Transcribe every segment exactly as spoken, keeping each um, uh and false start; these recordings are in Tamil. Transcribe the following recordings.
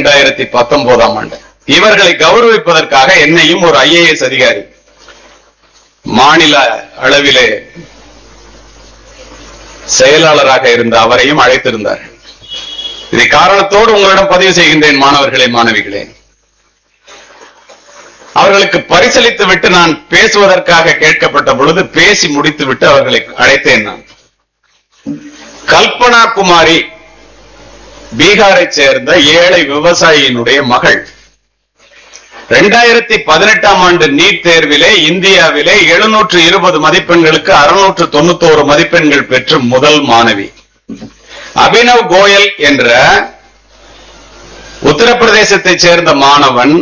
இரண்டாயிரத்தி பத்தொன்பதாம் ஆண்டு. இவர்களை கௌரவிப்பதற்காக என்னையும் ஒரு ஐஏஎஸ் அதிகாரி மாநில அளவிலே செயலாளராக இருந்த அவரையும் அழைத்திருந்தார். இதை காரணத்தோடு உங்களிடம் பதிவு செய்கின்றேன். மாணவர்களே, மாணவிகளே, அவர்களுக்கு பரிசளித்து விட்டு நான் பேசுவதற்காக கேட்கப்பட்ட பொழுது பேசி முடித்து விட்டு அவர்களை அழைத்தேன். நான் கல்பனா குமாரி, பீகாரை சேர்ந்த ஏழை விவசாயியினுடைய மகள், இரண்டாயிரத்தி பதினெட்டாம் ஆண்டு நீட் தேர்விலே இந்தியாவிலே எழுநூற்று இருபது மதிப்பெண்களுக்கு அறுநூற்று தொண்ணூத்தி ஒரு மதிப்பெண்கள் பெற்று முதல் மாணவி. அபினவ் கோயல் என்ற உத்தரப்பிரதேசத்தை சேர்ந்த மாணவன்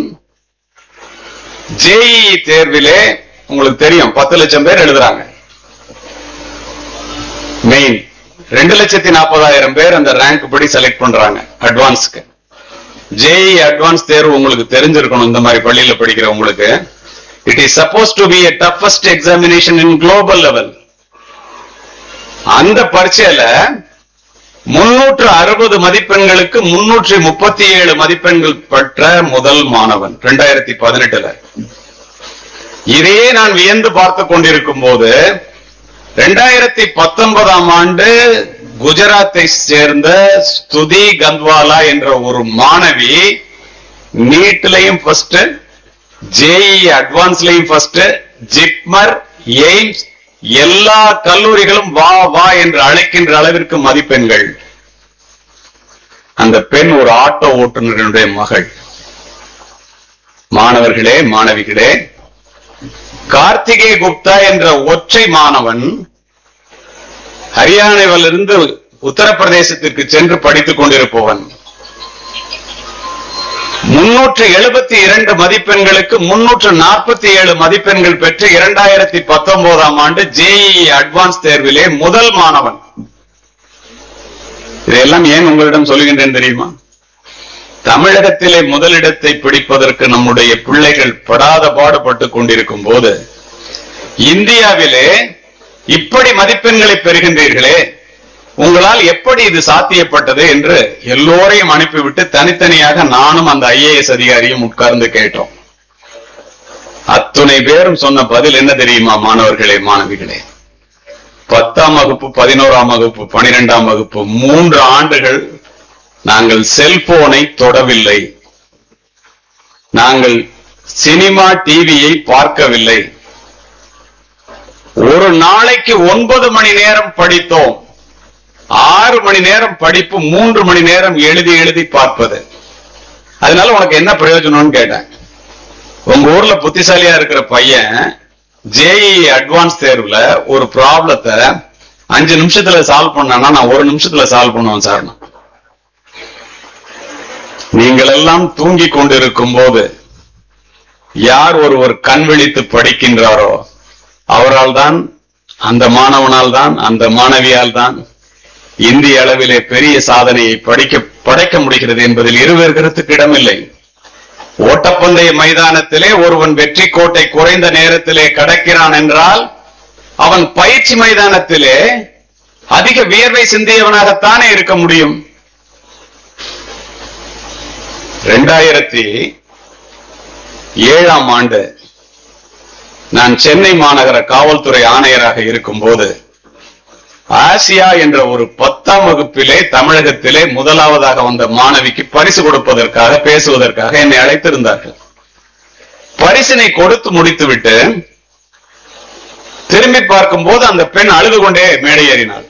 ஜேஇஇ தேர்விலே, உங்களுக்கு தெரியும், பத்து லட்சம் பேர் எழுதுறாங்க. மெயின் ரெண்டு லட்சத்தி நாற்பதாயிரம் பேர் அந்த ரேங்க் படி செலக்ட் பண்றாங்க அட்வான்ஸ்க்கு. ஜேஇ அட்வான்ஸ் தேர்வு உங்களுக்கு தெரிஞ்சிருக்கணும். இந்த மாதிரி பள்ளியில படிக்கிற உங்களுக்கு, it is suppose to be a toughest examination in global level. அந்த பரீட்சையில முன்னூற்று அறுபது மதிப்பெண்களுக்கு முன்னூற்றி முப்பத்தி ஏழு மதிப்பெண்கள் பெற்ற முதல் மாணவன் இரண்டாயிரத்தி பதினெட்டுல. இதையே நான் வியந்து பார்த்து கொண்டிருக்கும் போது இரண்டாயிரத்தி பத்தொன்பதாம் ஆண்டு குஜராத்தை சேர்ந்த ஸ்துதி கந்த்வாலா என்ற ஒரு மாணவி நீட்லையும் first, JEE அட்வான்ஸ்லையும் first, JIPMER, AIIMS எல்லா கல்லூரிகளும் வா வா என்று அழைக்கின்ற அளவிற்கு மதிப்பெண்கள். அந்த பெண் ஒரு ஆட்டோ ஓட்டுநருடைய மகள். மாணவர்களே, மாணவிகளே, கார்த்திகே குப்தா என்ற ஒற்றை மாணவன் ஹரியானாவிலிருந்து உத்தரப்பிரதேசத்திற்கு சென்று படித்துக் கொண்டிருப்பவன் முன்னூற்று எழுபத்தி இரண்டு மதிப்பெண்களுக்கு முன்னூற்று நாற்பத்தி ஏழு மதிப்பெண்கள் பெற்று இரண்டாயிரத்தி பத்தொன்பதாம் ஆண்டு ஜேஇஇ அட்வான்ஸ் தேர்விலே முதல் மாணவன். இதையெல்லாம் ஏன் உங்களிடம் சொல்லுகின்றேன் தெரியுமா? தமிழகத்திலே முதலிடத்தை பிடிப்பதற்கு நம்முடைய பிள்ளைகள் படாத பாடுபட்டுக் கொண்டிருக்கும் போது இந்தியாவிலே இப்படி மதிப்பெண்களை பெறுகின்றீர்களே, உங்களால் எப்படி இது சாத்தியப்பட்டது என்று எல்லோரையும் அனுப்பிவிட்டு தனித்தனியாக நானும் அந்த ஐஏஎஸ் அதிகாரியும் உட்கார்ந்து கேட்டோம். அத்துணை பேரும் சொன்ன பதில் என்ன தெரியுமா? மாணவர்களே, மாணவிகளே, பத்தாம் வகுப்பு, பதினோராம் வகுப்பு, பனிரெண்டாம் வகுப்பு மூன்று ஆண்டுகள் நாங்கள் செல்போனை தொடவில்லை, நாங்கள் சினிமா டிவியை பார்க்கவில்லை, ஒரு நாளைக்கு ஒன்பது மணி நேரம் படித்தோம், ஆறு மணி நேரம் படிப்பு, மூன்று மணி நேரம் எழுதி எழுதி பார்ப்பது. அதனால உனக்கு என்ன பிரயோஜனம்னு கேட்டேன். உங்க ஊர்ல புத்திசாலியா இருக்கிற பையன் ஜேஇஇ அட்வான்ஸ் தேர்வுல ஒரு ப்ராப்ளத்தை அஞ்சு நிமிஷத்துல சால்வ் பண்ணானா நான் ஒரு நிமிஷத்துல சால்வ் பண்ணுவேன் சார். நீங்கள் எல்லாம் தூங்கி கொண்டிருக்கும் போது யார் ஒருவர் கண் விழித்து படிக்கின்றாரோ அவரால் தான், அந்த மாணவனால் தான், அந்த மாணவியால் தான் இந்திய அளவிலே பெரிய சாதனையை படிக்க படைக்க முடிகிறது என்பதில் இருவேறு கருத்துக்கு இடமில்லை. ஓட்டப்பந்தய மைதானத்திலே ஒருவன் வெற்றி கோட்டை குறைந்த நேரத்திலே கடக்கிறான் என்றால் அவன் பயிற்சி மைதானத்திலே அதிக வியர்வை சிந்தியவனாகத்தானே இருக்க முடியும். இரண்டாயிரத்தி ஏழாம் ஆண்டு நான் சென்னை மாநகர காவல்துறை ஆணையராக இருக்கும் போது ஆசியா என்ற ஒரு பத்தாம் வகுப்பிலே தமிழகத்திலே முதலாவதாக வந்த மாணவிக்கு பரிசு கொடுப்பதற்காக பேசுவதற்காக என்னை அழைத்திருந்தார்கள். பரிசினை கொடுத்து முடித்துவிட்டு திரும்பி பார்க்கும் போது அந்த பெண் அழுது கொண்டே மேடை ஏறினாள்.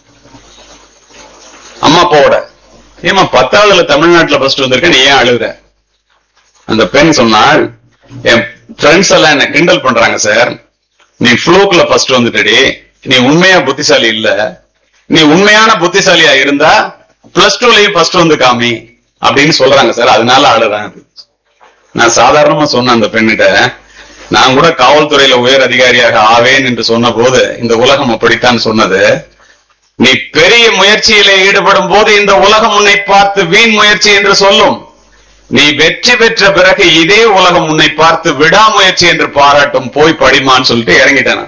அம்மா அப்பாவோட, ஏமா பத்தாவதுல தமிழ்நாட்டுல ஃபர்ஸ்ட் வந்திருக்க, நீ ஏன் அழுகுற? அந்த பெண் சொன்னாள், என் ஃப்ரெண்ட்ஸ் எல்லாம் என்ன கிண்டல் பண்றாங்க சார், நீ ஃப்ளூக்ல ஃபர்ஸ்ட் வந்துட்டடி, நீ உண்மையா புத்திசாலி இல்ல, நீ உண்மையான புத்திசாலியா இருந்தா பிளஸ் டூலயும் ஃபர்ஸ்ட் வந்து காமி அப்படின்னு சொல்றாங்க சார், அதனால அழுறேன். நான் சாதாரணமா சொன்ன அந்த பெண்ணிட்ட, நான் கூட காவல்துறையில உயர் அதிகாரியாக ஆவேன் என்று சொன்ன போது இந்த உலகம் அப்படித்தான் சொன்னது. நீ பெரிய முயற்சியிலே ஈடுபடும் போது இந்த உலகம் உன்னை பார்த்து வீண் முயற்சி என்று சொல்லும், நீ வெற்றி பெற்ற பிறகு இதே உலகம் உன்னை பார்த்து விடாமுயற்சி என்று பாராட்டும், போய் படிமான்னு சொல்லிட்டு இறங்கிட்டேன்.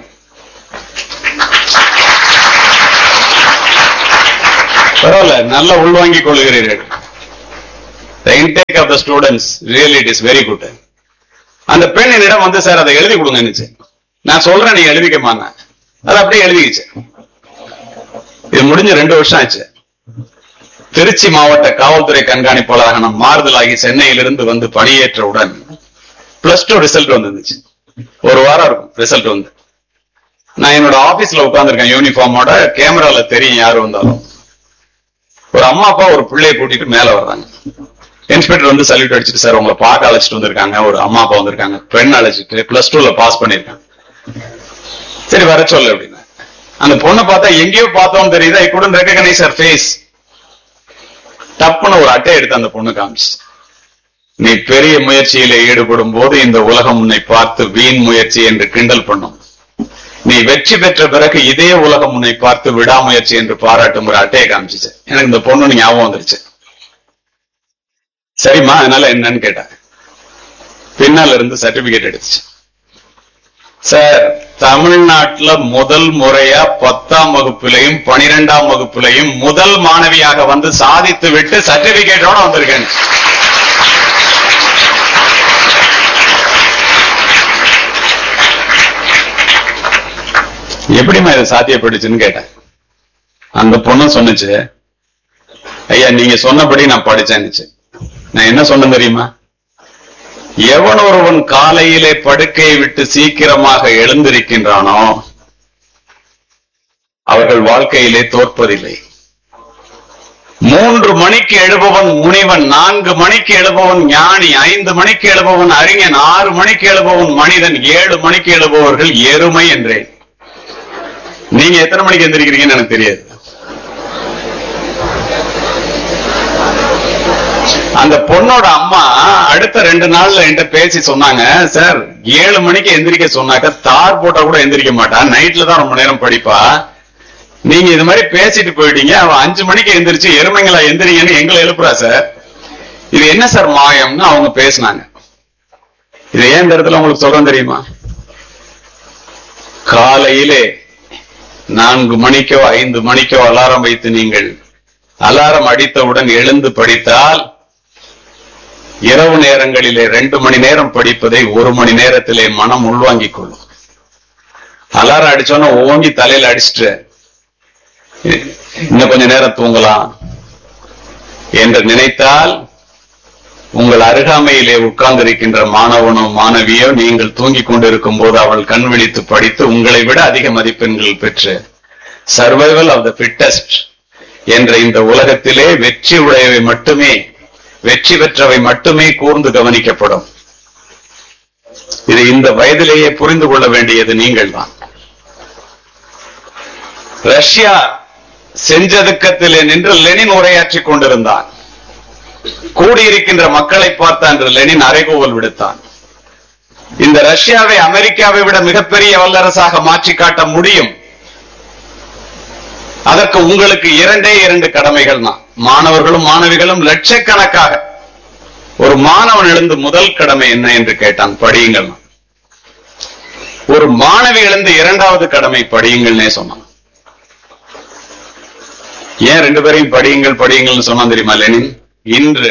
பரவாயில்ல, நல்லா உள்வாங்கிக் கொள்கிறீர்கள். The intake of the students, really it is very good. அந்த பெண் என்னிடம் வந்து சார் அதை எழுதி கொடுங்க, நான் சொல்றேன் நீங்க எழுதிக்கமாங்க, அதை அப்படியே எழுதிக்கிச்சு. இது முடிஞ்ச ரெண்டு வருஷம் ஆச்சு. திருச்சி மாவட்ட காவல்துறை கண்காணிப்பாளராக நான் மாறுதலாகி சென்னையிலிருந்து வந்து பணியேற்றவுடன் பிளஸ் டூ ரிசல்ட் வந்துருந்துச்சு. ஒரு வாரம் இருக்கும் ரிசல்ட் வந்து. நான் என்னோட ஆபீஸ்ல உட்கார்ந்துருக்கேன் யூனிஃபார்மோட, கேமரால தெரியும் யாரு வந்தாலும். ஒரு அம்மா அப்பா ஒரு பிள்ளையை கூட்டிட்டு மேல வர்றாங்க. இன்ஸ்பெக்டர் வந்து சல்யூட் அடிச்சுட்டு, சார் உங்களை பார்க்க அழைச்சிட்டு வந்திருக்காங்க, ஒரு அம்மா அப்பா வந்திருக்காங்க, பெண் அழைச்சிட்டு பிளஸ் டூல பாஸ் பண்ணிருக்காங்க, சரி வர சொல்லு அப்படின்னு. அந்த பொண்ணை பார்த்தா எங்கேயோ பார்த்தோம் தெரியுது, ஐ couldn't recognize her face. டப்புன்னு ஒரு அட்டை எடுத்து அந்த பொண்ணு காமிச்சு, நீ பெரிய முயற்சியில ஈடுபடும் போது இந்த உலகம் உன்னை பார்த்து வீண் முயற்சி என்று கிண்டல் பண்ணும், நீ வெற்றி பெற்ற பிறகு இதே உலகம் உன்னை பார்த்து விடாமுயற்சி என்று பாராட்டும் ஒரு அட்டையை காமிச்சிச்சு. எனக்கு இந்த பொண்ணு ஞாபகம் வந்துருச்சு. சரிம்மா அதனால என்னன்னு கேட்டேன். பின்னால இருந்து சர்டிபிகேட் எடுத்துச்சு. சார், தமிழ்நாட்டுல முதல் முறையா பத்தாம் வகுப்பிலையும் பனிரெண்டாம் வகுப்பிலையும் முதல் மாணவியாக வந்து சாதித்து விட்டு சர்டிபிகேட்டோட வந்திருக்கேன். எப்படிமா இது சாத்தியப்பட்டுச்சுன்னு கேட்டேன். அந்த பொண்ணு சொன்னுச்சு, ஐயா நீங்க சொன்னபடி நான் படிச்சேன்னுச்சு. நான் என்ன சொன்ன தெரியுமா, எவன் ஒருவன் காலையிலே படுக்கையை விட்டு சீக்கிரமாக எழுந்திருக்கின்றானோ அவர்கள் வாழ்க்கையிலே தோற்பதில்லை. மூன்று மணிக்கு எழுபவன் முனிவன், நான்கு மணிக்கு எழுபவன் ஞானி, ஐந்து மணிக்கு எழுபவன் அறிஞன், ஆறு மணிக்கு எழுபவன் மனிதன், ஏழு மணிக்கு எழுபவர்கள் எருமை என்றேன். நீங்க எத்தனை மணிக்கு எந்திரிக்கிறீங்கன்னு எனக்கு தெரியாது. அந்த பொண்ணோட அம்மா அடுத்த ரெண்டு நாள்ல என்கிட்ட பேசி சொன்னாங்க, சார் ஏழு மணிக்கு எந்திரிக்க சொன்னாக்க தார் போட்டா கூட எந்திரிக்க மாட்டா, நைட்ல தான் ரொம்ப நேரம் படிப்பா, நீங்க இது மாதிரி பேசிட்டு போயிட்டீங்க, அவன் அஞ்சு மணிக்கு எந்திரிச்சு எருமைங்களா எந்திரிங்கன்னு எங்களை எழுப்புறா சார், இது என்ன சார் மாயம்னு அவங்க பேசினாங்க. இது ஏன் இந்த இடத்துல உங்களுக்கு சொல்றேன் தெரியுமா, காலையிலே நான்கு மணிக்கோ ஐந்து மணிக்கோ அலாரம் வைத்து நீங்கள் அலாரம் அடித்தவுடன் எழுந்து படித்தால் இரவு நேரங்களிலே ரெண்டு மணி நேரம் படிப்பதை ஒரு மணி நேரத்திலே மனம் உள்வாங்கிக் கொள்ளும். அலாரம் அடிச்சோன்னா ஓங்கி தலையில அடிச்சுட்டு இன்னும் கொஞ்ச நேரம் தூங்கலாம் என்று நினைத்தால் உங்கள் அருகாமையிலே உட்கார்ந்திருக்கின்ற மாணவனோ மாணவியோ நீங்கள் தூங்கிக் கொண்டிருக்கும் போது அவள் கண் விழித்து படித்து உங்களை விட அதிக மதிப்பெண்கள் பெற்று சர்வைவல் ஆஃப் த ஃபிட்டஸ்ட் என்ற இந்த உலகத்திலே வெற்றி உடையவை மட்டுமே, வெற்றி பெற்றவை மட்டுமே கூர்ந்து கவனிக்கப்படும். இது இந்த வயதிலேயே புரிந்து கொள்ள வேண்டியது நீங்கள் தான். ரஷ்யா செஞ்சதுக்கத்திலே நின்று லெனின் உரையாற்றிக் கொண்டிருந்தான். கூடியிருக்கின்ற மக்களை பார்த்த அன்று லெனின் அறைகூவல் விடுத்தான். இந்த ரஷ்யாவை அமெரிக்காவை விட மிகப்பெரிய வல்லரசாக மாற்றி காட்ட முடியும். அதற்கு உங்களுக்கு இரண்டே இரண்டு கடமைகள் தான். மாணவர்களும் மாணவிகளும் லட்சக்கணக்காக. ஒரு மாணவன் எழுந்து முதல் கடமை என்ன என்று கேட்டான், படியுங்கள். ஒரு மாணவி எழுந்து இரண்டாவது கடமை படியுங்கள்னே சொன்னான். ஏன் ரெண்டு பேரையும் படியுங்கள் படியுங்கள்னு சொன்னான் தெரியுமா லெனின்? இன்று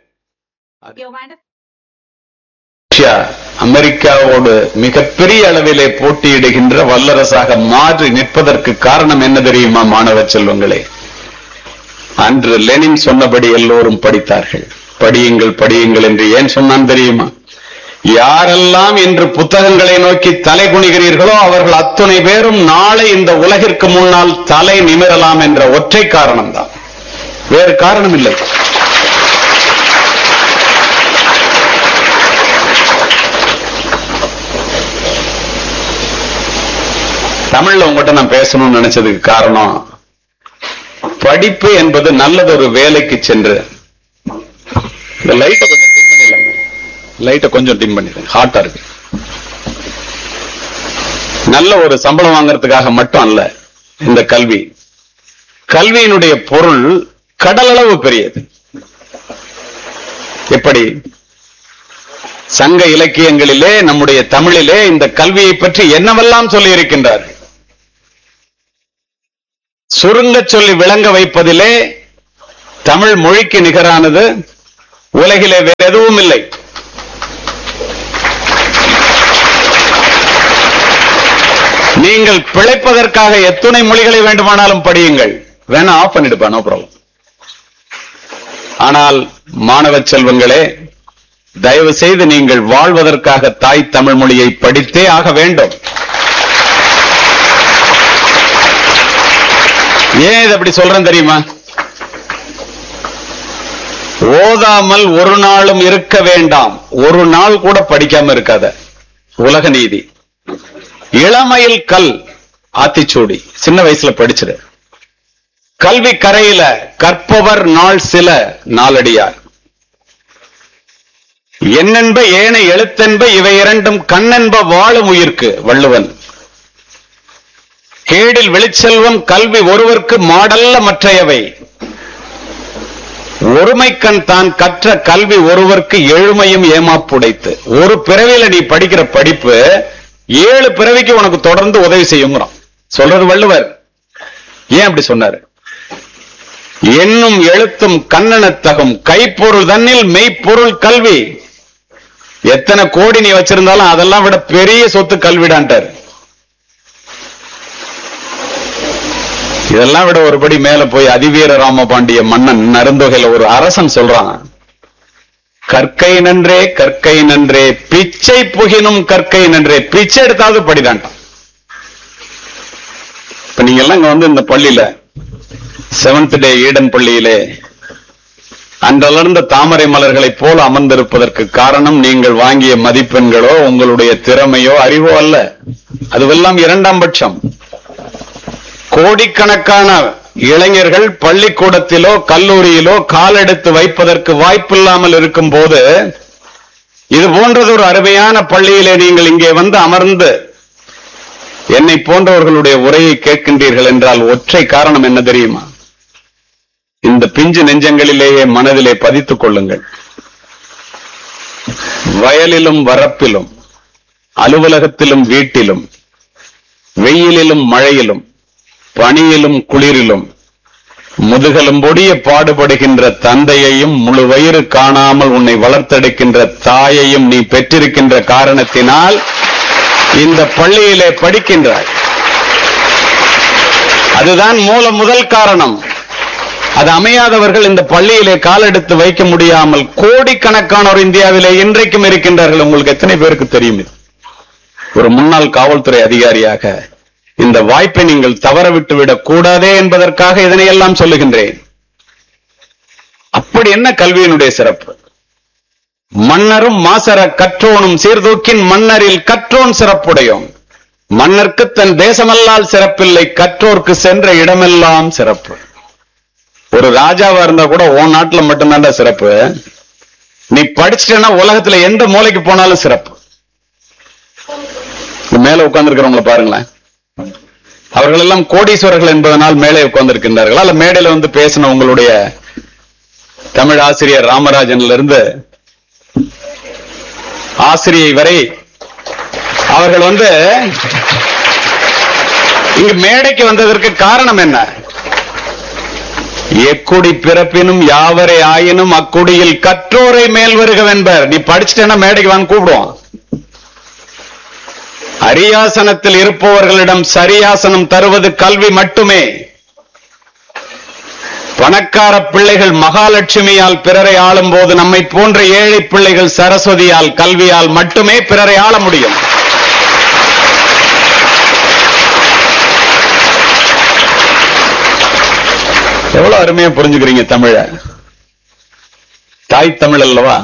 ரஷ்யா அமெரிக்காவோடு மிகப்பெரிய அளவிலே போட்டியிடுகின்ற வல்லரசாக மாறி நிற்பதற்கு காரணம் என்ன தெரியுமா மாணவ செல்வங்களே? அன்று லெனின் சொன்னபடி எல்லோரும் படித்தார்கள். படியுங்கள் படியுங்கள் என்று ஏன் சொன்னான் தெரியுமா? யாரெல்லாம் இன்று புத்தகங்களை நோக்கி தலை குனிகிறீர்களோ அவர்கள் அத்தனை பேரும் நாளை இந்த உலகிற்கு முன்னால் தலை நிமிரலாம் என்ற ஒற்றை காரணம்தான், வேறு காரணம் இல்லை. தமிழ்ல உங்ககிட்ட நான் பேசணும்னு நினைச்சதுக்கு காரணம், படிப்பு என்பது நல்லதொரு வேலைக்கு சென்று, இந்த லைட்டை கொஞ்சம் டிம் பண்ணிடலாங்க, லைட்டை கொஞ்சம் டிம் பண்ணிடுங்க, ஹாட்டா இருக்கு. நல்ல ஒரு சம்பளம் வாங்கறதுக்காக மட்டும் அல்ல இந்த கல்வி. கல்வியினுடைய பொருள் கடலளவு பெரியது. எப்படி? சங்க இலக்கியங்களிலே நம்முடைய தமிழிலே இந்த கல்வியை பற்றி என்னவெல்லாம் சொல்லி இருக்கின்றார்கள். சுருங்க சொல்லி விளங்க வைப்பதிலே தமிழ் மொழிக்கு நிகரானது உலகிலே வேறு எதுவும் இல்லை. நீங்கள் பிழைப்பதற்காக எத்தனை மொழிகளை வேண்டுமானாலும் படியுங்கள். வேணா ஆஃப் பண்ணிடுப்பா, நோ ப்ராப்ளம். ஆனால் மாணவ செல்வங்களே, தயவு செய்து நீங்கள் வாழ்வதற்காக தாய் தமிழ் மொழியை படித்தே ஆக வேண்டும். ஏன் இதை அப்படி சொல்றேன் தெரியுமா? ஓதாமல் ஒரு நாளும் இருக்க வேண்டாம். ஒரு நாள் கூட படிக்காம இருக்காத. உலக நீதி. இளமையில் கல் ஆத்திச்சூடி, சின்ன வயசுல படிச்சிரு. கல்வி கரையில கற்பவர் நாள் சில நாளடியார். என்னென்ப ஏனை எழுத்தென்ப இவை இரண்டும் கண்ணென்ப வாழும் உயிர்க்கு வள்ளுவன். கேடில் வெளிச்செல்வம் கல்வி ஒருவருக்கு மாடல்ல மற்றையவை. ஒருமைக்கண் தான் கற்ற கல்வி ஒருவருக்கு எழுமையும் ஏமாப்புடைத்து. ஒரு பிறவியில நீ படிக்கிற படிப்பு ஏழு பிறவிக்கு உனக்கு தொடர்ந்து உதவி செய்யுங்கிறான். சொல்றது வள்ளுவர். ஏன் அப்படி சொன்னாரு? என்னும் எழுத்தும் கண்ணனத்தகும் கைப்பொருள் தன்னில் மெய்ப்பொருள் கல்வி. எத்தனை கோடி நீ வச்சிருந்தாலும் அதெல்லாம் விட பெரிய சொத்து கல்விடான்ட்டார். இதெல்லாம் விட ஒருபடி மேல போய் அதிவீர ராமபாண்டிய மன்னன் நருந்தொகையில ஒரு அரசன் சொல்றான், கற்கை நன்றே கற்கை நன்றே பிச்சை புகினும் கற்கை நன்றே. பிச்சை எடுத்தாவது படிதான்ட்டான். இப்ப நீங்க எல்லாம் இங்க வந்து இந்த பள்ளியில செவன்த் டே ஈடன் பள்ளியிலே அன்றளர்ந்த தாமரை மலர்களை போல அமர்ந்திருப்பதற்கு காரணம் நீங்கள் வாங்கிய மதிப்பெண்களோ உங்களுடைய திறமையோ அறிவோ அல்ல. அதுவெல்லாம் இரண்டாம் பட்சம். கோடிக்கணக்கான இளைஞர்கள் பள்ளிக்கூடத்திலோ கல்லூரியிலோ காலெடுத்து வைப்பதற்கு வாய்ப்பில்லாமல் இருக்கும் போது இது போன்றது ஒரு அருமையான பள்ளியிலே நீங்கள் இங்கே வந்து அமர்ந்து என்னை போன்றவர்களுடைய உரையை கேட்கின்றீர்கள் என்றால் ஒற்றை காரணம் என்ன தெரியுமா? இந்த பிஞ்சு நெஞ்சங்களிலேயே மனதிலே பதித்துக் கொள்ளுங்கள். வயலிலும் வரப்பிலும், அலுவலகத்திலும் வீட்டிலும், வெயிலிலும் மழையிலும், பனியிலும் குளிரிலும் முதுகலும் பொடிய பாடுபடுகின்ற தந்தையையும் முழு வயிறு காணாமல் உன்னை வளர்த்தெடுக்கின்ற தாயையும் நீ பெற்றிருக்கின்ற காரணத்தினால் இந்த பள்ளியிலே படிக்கின்றாய். அதுதான் மூல முதல் காரணம். அது அமையாதவர்கள் இந்த பள்ளியிலே காலெடுத்து வைக்க முடியாமல் கோடிக்கணக்கானோர் இந்தியாவிலே இன்றைக்கும் இருக்கின்றார்கள். உங்களுக்கு எத்தனை பேருக்கு தெரியும்? ஒரு முன்னாள் காவல்துறை அதிகாரியாக இந்த வாய்ப்பை நீங்கள் தவற விட்டுவிடக் கூடாதே என்பதற்காக இதனை எல்லாம் சொல்லுகின்றேன். அப்படி என்ன கல்வியினுடைய சிறப்பு? மன்னரும் மாசர கற்றோனும் சீர்தூக்கின் மன்னரில் கற்றோன் சிறப்புடையோன். மன்னர்க்கு தன் தேசமல்லால் சிறப்பில்லை, கற்றோர்க்கு சென்ற இடமெல்லாம் சிறப்பு. ஒரு ராஜாவா இருந்தா கூட உன் நாட்டுல மட்டும்தான் சிறப்பு. நீ படிச்சுட்டேன்னா உலகத்துல எந்த மூலைக்கு போனாலும் சிறப்பு. மேல உட்கார்ந்து இருக்கிறவங்களை பாருங்களேன். அவர்கள் எல்லாம் கோடீஸ்வரர்கள் என்பதனால் மேலே உட்கார்ந்திருக்கின்றார்கள். அல்ல மேடையில வந்து பேசின உங்களுடைய தமிழ் ஆசிரியர் ராமராஜன்ல இருந்து ஆசிரியை வரை அவர்கள் வந்து இங்கு மேடைக்கு வந்ததற்கு காரணம் என்ன? எக்குடி பிறப்பினும் யாவரை ஆயினும் அக்குடியில் கற்றோரை மேல் வருகவென்பர். நீ படிச்சுட்டேன்னா மேடைக்கு வாங்க கூப்பிடுவான். அரியாசனத்தில் இருப்பவர்களிடம் சரியாசனம் தருவது கல்வி மட்டுமே. பணக்கார பிள்ளைகள் மகாலட்சுமியால் பிறரை ஆளும் போது நம்மை போன்ற ஏழை பிள்ளைகள் சரஸ்வதியால் கல்வியால் மட்டுமே பிறரை ஆள முடியும். எவ்வளவு அருமையா புரிஞ்சுக்கிறீங்க தமிழ. தாய் தமிழ் அல்லவா?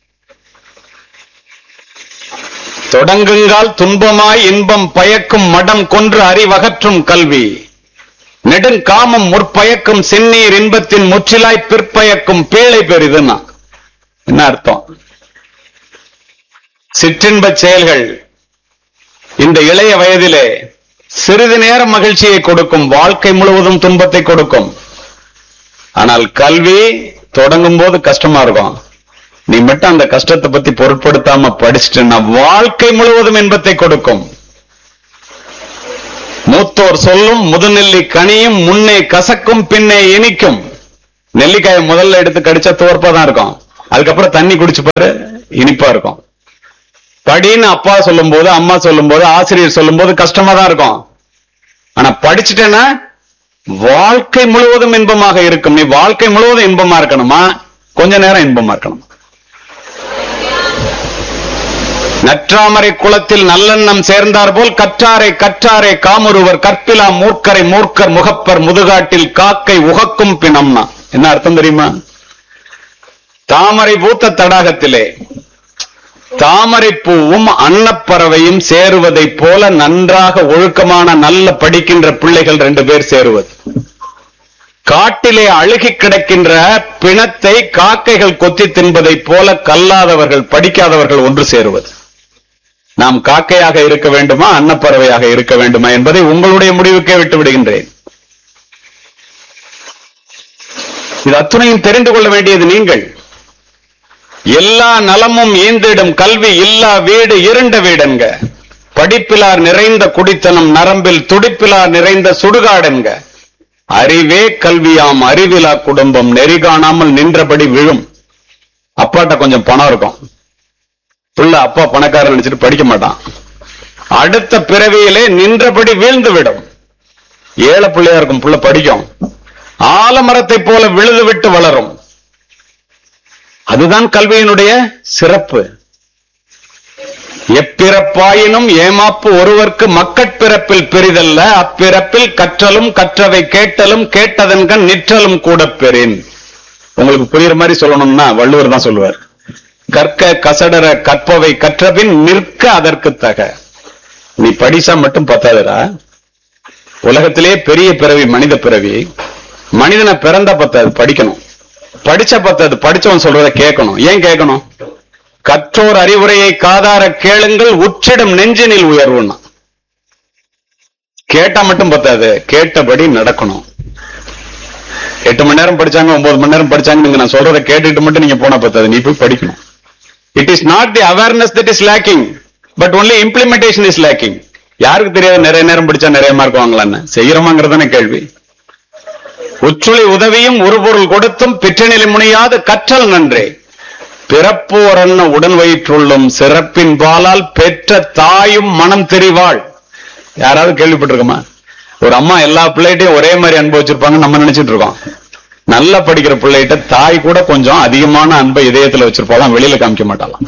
தொடங்குங்கால் துன்பமாய் இன்பம் பயக்கும் மடம் கொன்று அறிவகற்றும் கல்வி. நெடுங்காமம் முற்பயக்கும் செந்நீர் இன்பத்தின் முற்றிலாய் பிற்பயக்கும் பீழை பெரிதுன்னா என்ன அர்த்தம்? சிற்றின்ப செயல்கள் இந்த இளைய வயதிலே சிறிது நேரம் மகிழ்ச்சியை கொடுக்கும், வாழ்க்கை முழுவதும் துன்பத்தை கொடுக்கும். ஆனால் கல்வி தொடங்கும் போது கஷ்டமா இருக்கும். நீ மட்டும் அந்த கஷ்டத்தை பத்தி பொருட்படுத்தாம படிச்சுட்டா வாழ்க்கை முழுவதும் இன்பத்தை கொடுக்கும். மூத்தோர் சொல்லும் முதுநெல்லி கனியும் முன்னே கசக்கும் பின்னே இனிக்கும். நெல்லிக்காயை முதல்ல எடுத்து கடிச்சா துவர்ப்பாதான் இருக்கும், அதுக்கப்புறம் தண்ணி குடிச்சு பாரு, இனிப்பா இருக்கும். படின்னு அப்பா சொல்லும் போது, அம்மா சொல்லும் போது, ஆசிரியர் சொல்லும் போது கஷ்டமா தான் இருக்கும். ஆனா படிச்சுட்டேன்னா வாழ்க்கை முழுவதும் இன்பமாக இருக்கும். நீ வாழ்க்கை முழுவதும் இன்பமா இருக்கணுமா, கொஞ்ச நேரம் இன்பமா இருக்கணும். நற்றாமரை குளத்தில் நல்லெண்ணம் சேர்ந்தார் போல் கற்றாரை கற்றாரை காமுருவர் கற்பிலா மூர்க்கரை மூர்க்கர் முகப்பர் முதுகாட்டில் காக்கை உகக்கும் பிணம்னா என்ன அர்த்தம் தெரியுமா? தாமரை பூத்த தடாகத்திலே தாமரை பூவும் அன்னப்பறவையும் சேருவதை போல நன்றாக ஒழுக்கமான நல்ல படிக்கின்ற பிள்ளைகள் ரெண்டு பேர் சேருவது. காட்டிலே அழுகி கிடக்கின்ற பிணத்தை காக்கைகள் கொத்தி தின்பதை போல கல்லாதவர்கள் படிக்காதவர்கள் ஒன்று சேருவது. நாம் காக்கையாக இருக்க வேண்டுமா அன்னப்பறவையாக இருக்க வேண்டுமா என்பதை உங்களுடைய முடிவுக்கே விட்டு விடுகின்றேன். இது அத்துணையும் தெரிந்து கொள்ள வேண்டியது நீங்கள். எல்லா நலமும் ஈந்திடும் கல்வி இல்லா வீடு இருண்ட வீடென்க, படிப்பிலார் நிறைந்த குடித்தனம் நரம்பில் துடிப்பிலார் நிறைந்த சுடுகாடென்க, அறிவே கல்வியாம் அறிவிலா குடும்பம் நெறி காணாமல் நின்றபடி விழும். அப்பாட்ட கொஞ்சம் பணம் இருக்கும், புள்ள அப்பா பணக்காரன் நினைச்சிட்டு படிக்க மாட்டான், அடுத்த பிறவியிலே நின்றபடி வீழ்ந்து விடும். ஏழை பிள்ளையா இருக்கும் புள்ள படிக்கும், ஆலமரத்தை போல விழுது விட்டு வளரும். அதுதான் கல்வியினுடைய சிறப்பு. எப்பிறப்பாயினும் ஏமாப்பு ஒருவர்க்கு மக்கட்பிறப்பில் பெரிதல்ல, அப்பிறப்பில் கற்றலும் கற்றவை கேட்டலும் கேட்டதன்கண் நிற்றலும் கூட பெறின். உங்களுக்கு புரியுற மாதிரி சொல்லணும்னா வள்ளுவர் தான் சொல்லுவார், கற்க கசடர கற்பவை கற்றபின் நிற்க அதற்கு தக. நீ படிச்சா மட்டும் பத்தாதுடா, உலகத்திலே பெரிய பிறவி மனித பிறவி. மனிதனை பிறந்தா பத்தாது, படிக்கணும். படிச்ச பத்தாது, படிச்சவன் சொல்றத கேட்கணும். ஏன் கேட்கணும்? கற்றோர் அறிவுரையை காதார கேளுங்கள் உச்சிடம் நெஞ்சினில் உயர்வுன்னா. கேட்டா மட்டும் பத்தாது, கேட்டபடி நடக்கணும். எட்டு மணி நேரம் படிச்சாங்க, ஒன்பது மணி நேரம் படிச்சாங்க, நீங்க நான் சொல்றதை கேட்டுட்டு மட்டும் நீங்க போனா பத்தாது, நீ போய் படிக்கணும். It is not the awareness that is lacking, but only implementation is lacking. யாருக்கு தெரியாது நிறைய நேரம் படிச்சா நிறைய மார்க் வாங்கலான்னு? செய்யறோமாங்கிறதான கேள்வி. உச்சுளி உதவியும் ஒரு பொருள் கொடுத்தும் பிற்றநிலை முனையாது கற்றல் நன்றே, பிறப்போரன்ன உடன் வயிற்றுள்ளும் சிறப்பின் பாலால் பெற்ற தாயும் மனம் தெரிவாள். யாராவது கேள்விப்பட்டிருக்கோமா? ஒரு அம்மா எல்லா பிள்ளைகிட்டையும் ஒரே மாதிரி அன்பு வச்சிருப்பாங்க நம்ம நினைச்சிட்டு இருக்கோம். நல்லா படிக்கிற பிள்ளைகிட்ட தாய் கூட கொஞ்சம் அதிகமான அன்பை இதயத்துல வச்சிருப்பாலாம், வெளியில காமிக்க மாட்டாலாம்.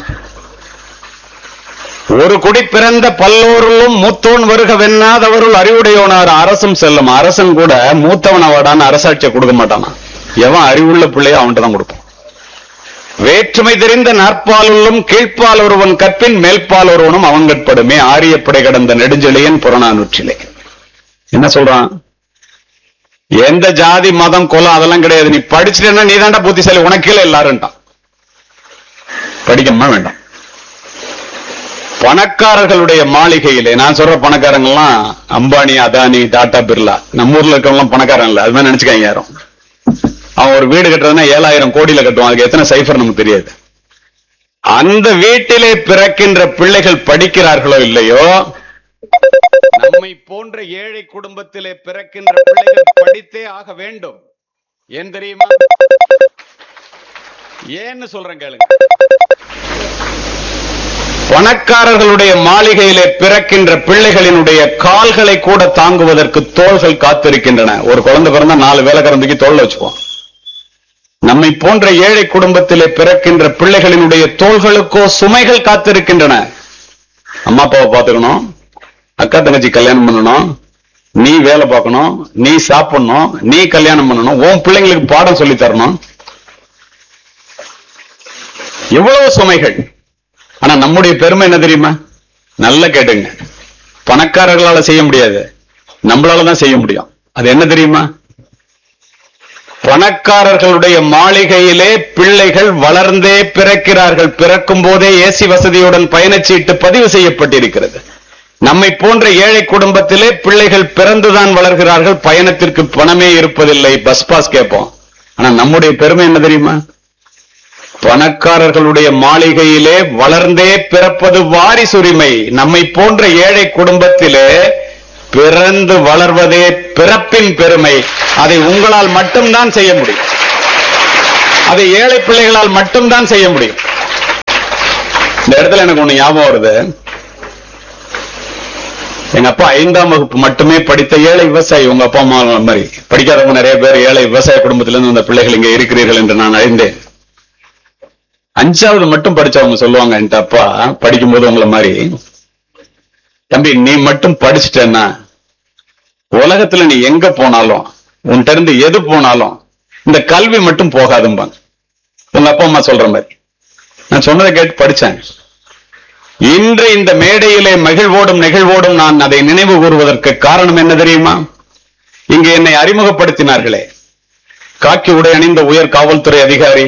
ஒரு குடி பிறந்த பல்லோருளும் மூத்தோன் வருக வெண்ணாதவருள் அறிவுடையோனார் அரசும் செல்லும். அரசன் கூட மூத்தவன் அவடான அரசாட்சியை கொடுக்க மாட்டானா, எவன் அறிவுள்ள பிள்ளையோ அவன்கிட்ட தான் கொடுப்பான். வேற்றுமை தெரிந்த நாற்பாலுள்ளும் கீழ்ப்பால் ஒருவன் கற்பின் மேல்பால் ஒருவனும் அவன் கற்படுமே, ஆரியப்படை கடந்த நெடுஞ்செழியன் புறநானூற்றிலே. என்ன சொல்றான்? எந்த ஜாதி மதம் குலம் அதெல்லாம் கிடையாது, நீ படிச்சுட்டேன்னா நீ தாண்டா புத்திசாலி, உனக்கீழ எல்லாரும்ட்டான். படிக்கணுமா வேண்டாம். பணக்காரர்களுடைய மாளிகையிலே, நான் சொல்ற பணக்காரங்கெல்லாம் அம்பானி அதானி டாடா பிர்லா, நம்ம ஊர்ல இருக்கவங்க பணக்காரன் இல்ல, அது மாதிரி நினைச்சுக்காங்க யாரும். அவன் ஒரு வீடு கட்டுறதுன்னா ஏழாயிரம் கோடியில கட்டுவான், அதுக்கு எத்தனை சைஃபர் நமக்கு தெரியாது. அந்த வீட்டிலே பிறக்கின்ற பிள்ளைகள் படிக்கிறார்களோ இல்லையோ, நம்மை போன்ற ஏழை குடும்பத்திலே பிறக்கின்ற பிள்ளைகள் படித்தே ஆக வேண்டும். ஏன் தெரியுமா? ஏன்னு சொல்றேன் கேளுங்க. பணக்காரர்களுடைய மாளிகையிலே பிறக்கின்ற பிள்ளைகளினுடைய கால்களை கூட தாங்குவதற்கு தோள்கள் காத்திருக்கின்றன. ஒரு குழந்தை பிறந்தா நாலு வேலைக்காரந்துக்கு தோல் வச்சுப்போம். நம்மை போன்ற ஏழை குடும்பத்திலே பிறக்கின்ற பிள்ளைகளினுடைய தோள்களுக்கோ சுமைகள் காத்திருக்கின்றன. அம்மா அப்பாவை பார்த்துக்கணும், அக்கா தங்கச்சி கல்யாணம் பண்ணணும், நீ வேலை பார்க்கணும், நீ சாப்பிடணும், நீ கல்யாணம் பண்ணணும், உன் பிள்ளைங்களுக்கு பாடம் சொல்லி தரணும். எவ்வளவு சுமைகள். ஆனா நம்முடைய பெருமை என்ன தெரியுமா? நல்லா கேட்டுங்க, பணக்காரர்களால செய்ய முடியாது, நம்மளாலதான் செய்ய முடியும். அது என்ன தெரியுமா? பணக்காரர்களுடைய மாளிகையிலே பிள்ளைகள் வளர்ந்தே பிறக்கிறார்கள். பிறக்கும் போதே ஏசி வசதியுடன் பயணச்சீட்டு பதிவு செய்யப்பட்டிருக்கிறது. நம்மை போன்ற ஏழை குடும்பத்திலே பிள்ளைகள் பிறந்துதான் வளர்கிறார்கள், பயணத்திற்கு பணமே இருப்பதில்லை, பஸ் பாஸ் கேட்போம். ஆனா நம்முடைய பெருமை என்ன தெரியுமா? பணக்காரர்களுடைய மாளிகையிலே வளர்ந்தே பிறப்பது வாரிசுரிமை. நம்மை போன்ற ஏழை குடும்பத்திலே பிறந்து வளர்வதே பிறப்பின் பெருமை. அதை உங்களால் மட்டும்தான் செய்ய முடியும். அதை ஏழை பிள்ளைகளால் மட்டும்தான் செய்ய முடியும். இந்த இடத்துல எனக்கு ஒண்ணு ஞாபகம் வருது. எங்க அப்பா ஐந்தாம் வகுப்பு மட்டுமே படித்த ஏழை விவசாயி. உங்க அப்பா அம்மா மாதிரி படிக்காதவங்க நிறைய பேர் ஏழை விவசாய குடும்பத்திலிருந்து வந்த பிள்ளைகள் இங்க இருக்கிறீர்கள் என்று நான் அறிந்தேன். அஞ்சாவது மட்டும் படிச்சவங்க சொல்லுவாங்க என்கிட்ட, அப்பா படிக்கும்போது உங்களை மாதிரி, தம்பி நீ மட்டும் படிச்சுட்டேன்னா உலகத்துல நீ எங்க போனாலும் உன்கிட்ட இருந்து எது போனாலும் இந்த கல்வி மட்டும் போகாதும்பாங்க. உங்க அப்பா அம்மா சொல்ற மாதிரி. நான் சொன்னதை கேட்டு படிச்சேன். இன்று இந்த மேடையிலே மகிழ்வோடும் நெகிழ்வோடும் நான் அதை நினைவு கூறுவதற்கு காரணம் என்ன தெரியுமா? இங்கு என்னை அறிமுகப்படுத்தினார்களே, காக்கி உடை அணிந்த உயர் காவல்துறை அதிகாரி,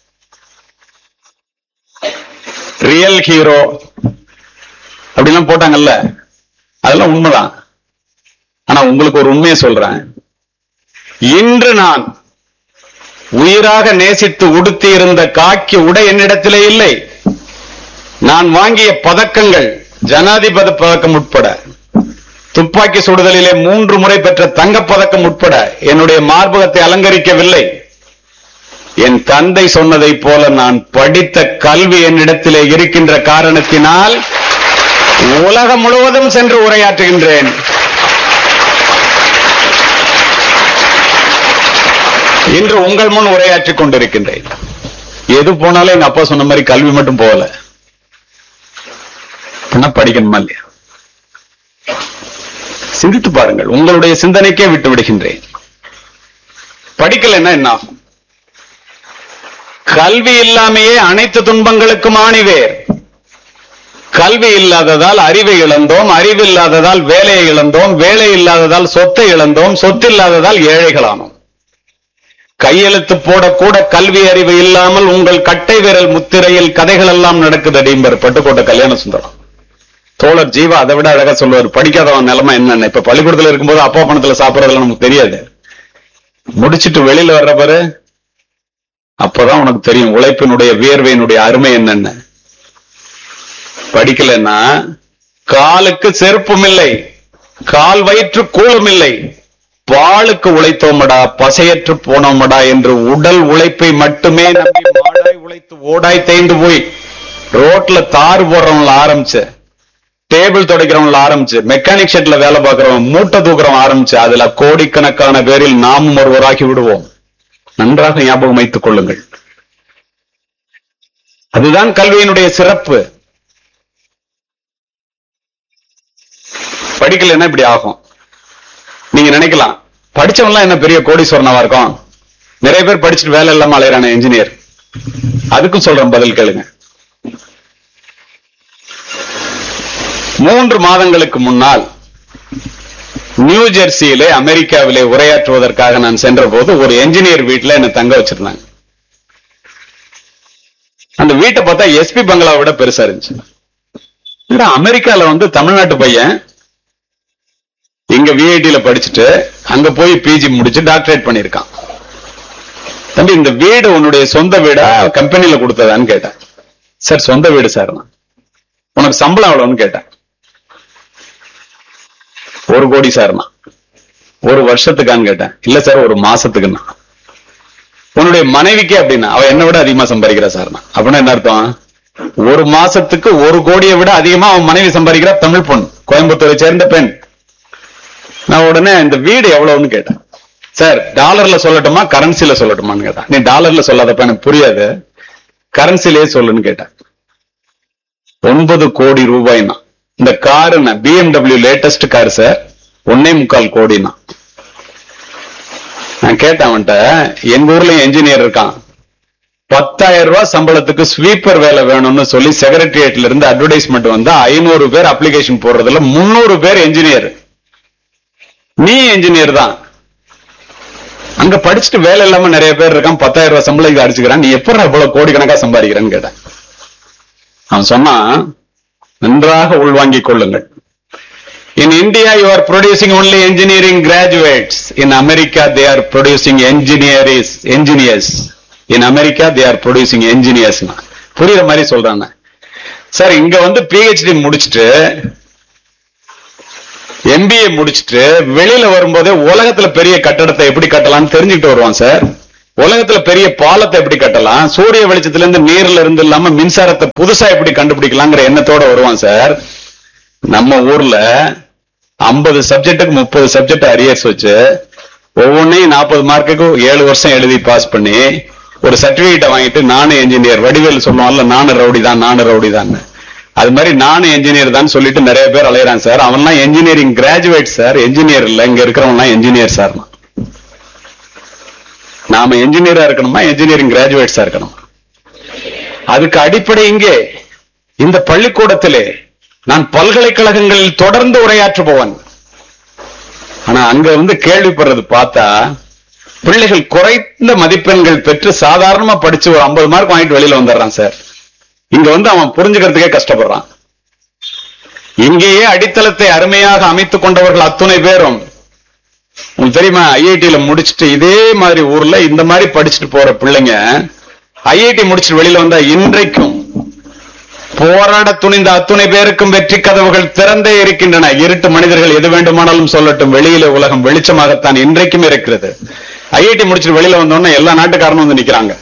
ரியல் ஹீரோ அப்படிலாம் போட்டாங்கல்ல, அதெல்லாம் உண்மைதான். ஆனா உங்களுக்கு ஒரு உண்மையை சொல்றேன். இன்று நான் உயிராக நேசித்து உடுத்தி இருந்த காக்கி உடை என்னிடத்திலே இல்லை. நான் வாங்கிய பதக்கங்கள், ஜனாதிபதி பதக்கம் உட்பட, துப்பாக்கி சுடுதலிலே மூன்று முறை பெற்ற தங்கப் பதக்கம் உட்பட என்னுடைய மார்பகத்தை அலங்கரிக்கவில்லை. என் தந்தை சொன்னதை போல நான் படித்த கல்வி என்னிடத்திலே இருக்கின்ற காரணத்தினால் உலகம் முழுவதும் சென்று உரையாற்றுகின்றேன். இன்று உங்கள் முன் உரையாற்றிக் கொண்டிருக்கின்றேன். எது போனாலும் எங்க அப்பா சொன்ன மாதிரி கல்வி மட்டும் போகல, படிக்கணுமா இல்லையா? சிந்தித்து பாருங்கள். உங்களுடைய சிந்தனைக்கே விட்டு விடுகின்றேன். படிக்கலைன்னா என்ன ஆகும்? கல்வி இல்லாமையே அனைத்து துன்பங்களுக்கும் ஆணிவேர். கல்வி இல்லாததால் அறிவை இழந்தோம், அறிவு இல்லாததால் வேலையை இழந்தோம், வேலை இல்லாததால் சொத்தை இழந்தோம், சொத்து இல்லாததால் ஏழைகளானோம். கையெழுத்து போடக்கூட கல்வி அறிவு இல்லாமல் உங்கள் கட்டை விரல் முத்திரையில் கதைகள் எல்லாம் நடக்குது அடிம்பர் பட்டுக்கோட்டை கல்யாண சுந்தரம். தோழர் ஜீவா அதை விட அழகா சொல்லுவார், படிக்காதவன் நிலைமை என்னன்னு. இப்ப பள்ளிக்கூடத்துல இருக்கும்போது அப்பா பணத்துல சாப்பிடறதுல நமக்கு தெரியாது. முடிச்சுட்டு வெளியில வர்ற பாரு, அப்பதான் உனக்கு தெரியும் உழைப்பினுடைய வியர்வையினுடைய அருமை என்னன்னு. படிக்கலன்னா காலுக்கு செருப்பும் இல்லை, கால் வயிற்று கூழும் இல்லை, பாலுக்கு உழைத்தோமடா பசையற்று போனோமடா என்று உடல் உழைப்பை மட்டுமே நம்பி மாடாய் உழைத்து ஓடாய் தேய்ந்து போய் ரோட்ல தாறு போடுறவங்கள ஆரம்பிச்சு, டேபிள் துடைக்கிறவங்கள ஆரம்பிச்சு, மெக்கானிக் ஷெட்ல வேலை பார்க்கிறவங்க, மூட்டை தூக்குறவங்க ஆரம்பிச்சு, அதுல கோடிக்கணக்கான பேரில் நாமும் ஒருவராகி விடுவோம். நன்றாக ஞாபகம் வைத்துக் கொள்ளுங்கள். அதுதான் கல்வியினுடைய சிறப்பு. படிக்கலைன்னா இப்படி ஆகும். நீங்க நினைக்கலாம், படிச்சவன்லாம் என்ன பெரிய கோடீஸ்வரனாவா இருக்கும்? நிறைய பேர் படிச்சுட்டு வேலை இல்லாம அலையறான இன்ஜினியர். அதுக்கும் சொல்றேன், பதில் கேளுங்க. மூன்று மாதங்களுக்கு முன்னால் நியூ ஜெர்சியிலே அமெரிக்காவிலே உரையாற்றுவதற்காக நான் சென்ற போது ஒரு என்ஜினியர் வீட்டுல என்ன தங்க வச்சிருந்தாங்க. அந்த வீட்டை பார்த்தா எஸ்பி பங்களா விட பெருசா இருந்துச்சு. அமெரிக்கால வந்து தமிழ்நாட்டு பையன் இங்க விஐடியில படிச்சுட்டு அங்க போய் பிஜி முடிச்சு டாக்டரேட் பண்ணிருக்கான். தம்பி இந்த வீடு உன்னுடைய சொந்த வீடா கம்பெனியில கொடுத்ததான்னு கேட்டேன். சார் சொந்த வீடு சார். உனக்கு சம்பளம் எவ்வளவுன்னு கேட்டேன். ஒரு கோடி சார்னா. ஒரு வருஷத்துக்கான்னு கேட்டேன். இல்ல சார் ஒரு மாசத்துக்குன்னா. உன்னுடைய மனைவிக்கு அப்படின்னா அவ என்ன விட அதிகமா சம்பாதிக்கிறா சார்னா. அப்படின்னா என்ன அர்த்தம்? ஒரு மாசத்துக்கு ஒரு கோடியை விட அதிகமா அவன் மனைவி சம்பாதிக்கிறா. தமிழ் பொண்ணு, கோயம்புத்தூரை சேர்ந்த பெண். நான் உடனே இந்த வீடு எவ்வளவுன்னு கேட்டேன். சார் டாலர்ல சொல்லட்டுமா கரன்சில சொல்லட்டுமான்னு கேட்டேன். நீ டாலர்ல சொல்லாதப்ப எனக்கு புரியாது, கரன்சிலேயே சொல்லுன்னு கேட்டேன். ஒன்பது கோடி ரூபாய்னா. இந்த car BMW latest car sir, ஒன்னே முக்கால் கோடினா. நான் கேட்டேன் அவன்கிட்ட, எங்க ஊர்லயும் என்ஜினியர் இருக்கான், பத்தாயிரம் ரூபாய் சம்பளத்துக்கு ஸ்வீப்பர் வேலை வேணும்னு சொல்லி செக்ரட்டரியேட்ல இருந்து அட்வர்டைஸ்மெண்ட் வந்தா ஐநூறு பேர் அப்ளிகேஷன் போடுறதுல முன்னூறு பேர் என்ஜினியர். நீ என்ஜினியர் தான், அங்க படிச்சுட்டு வேலை இல்லாம நிறைய பேர் இருக்கான், பத்தாயிரம் ரூபாய் சம்பளம் அடிச்சுக்கிறான், நீ எப்படி இவ்வளவு கோடிக்கணக்கா சம்பாதிக்கிறேன்னு கேட்டேன். அவன் சொன்னா, நன்றாக உள்வாங்கிக் கொள்ளுங்கள். In India you are producing only engineering graduates. In America they are producing engineers. Engineers. In America they are producing engineers. புரியுற மாதிரி சொல்றாங்க. சார் இங்க வந்து பிஹெச்டி முடிச்சுட்டு எம்பிஏ முடிச்சுட்டு வெளியில வரும்போதே உலகத்துல பெரிய கட்டடத்தை எப்படி கட்டலாம்னு தெரிஞ்சுக்கிட்டு வருவான் சார். உலகத்துல பெரிய பாலத்தை எப்படி கட்டலாம், சூரிய வெளிச்சத்துல இருந்து நீர்ல இருந்து இல்லாம மின்சாரத்தை புதுசா எப்படி கண்டுபிடிக்கலாங்கிற எண்ணத்தோட வருவான் சார். நம்ம ஊர்ல ஐம்பது சப்ஜெக்டுக்கு முப்பது சப்ஜெக்ட் அரியர்ஸ் வச்சு ஒவ்வொன்னையும் நாற்பது மார்க்குக்கு ஏழு வருஷம் எழுதி பாஸ் பண்ணி ஒரு சர்டிபிகேட்டை வாங்கிட்டு நானும் என்ஜினியர், வடிவேல் சொல்லுவான்ல நானும் ரவுடி தான் நானும் ரவுடி தான், அது மாதிரி நானும் என்ஜினியர் தான் சொல்லிட்டு நிறைய பேர் அலையறான் சார். அவன்லாம் என்ஜினியரிங் கிராஜுவேட் சார், என்ஜினியர் இல்ல. இங்க இருக்கிறவங்க என்ஜினியர் சார். நாம என்ஜினியரா இருக்கணுமா, என்ஜினியரிங் கிராஜுவேட்ஸா இருக்கணும்? அதுக்கு அடிப்படை இங்கே இந்த பள்ளிக்கூடத்திலே நான் பல்கலைக்கழகங்களில் தொடர்ந்து உரையாற்றுபவன். ஆனா அங்க வந்து கேள்விப்படுறது பார்த்தா பிள்ளைகள் குறைந்த மதிப்பெண்கள் பெற்று சாதாரணமா படிச்சு ஒரு ஐம்பது மார்க் வாங்கிட்டு வெளியில வந்துடுறான் சார். இங்க வந்து அவன் புரிஞ்சுக்கிறதுக்கே கஷ்டப்படுறான். இங்கேயே அடித்தளத்தை அருமையாக அமைத்துக் கொண்டவர்கள் அத்துணை பேரும் உங்களுக்கு தெரியுமா, ஐஐடியில முடிச்சுட்டு இதே மாதிரி ஊர்ல இந்த மாதிரி படிச்சுட்டு போற பிள்ளைங்க ஐஐடி முடிச்சுட்டு வெளியில வந்தா இன்றைக்கும் போராட துணிந்த அத்துணை பேருக்கும் வெற்றி கதவுகள் திறந்தே இருக்கின்றன. இருட்டு மனிதர்கள் எது வேண்டுமானாலும் சொல்லட்டும், வெளியில உலகம் வெளிச்சமாகத்தான் இன்றைக்கும் இருக்கிறது. ஐஐடி முடிச்சுட்டு வெளியில வந்தோன்னா எல்லா நாட்டுக்காரனும் வந்து நிக்கிறாங்க.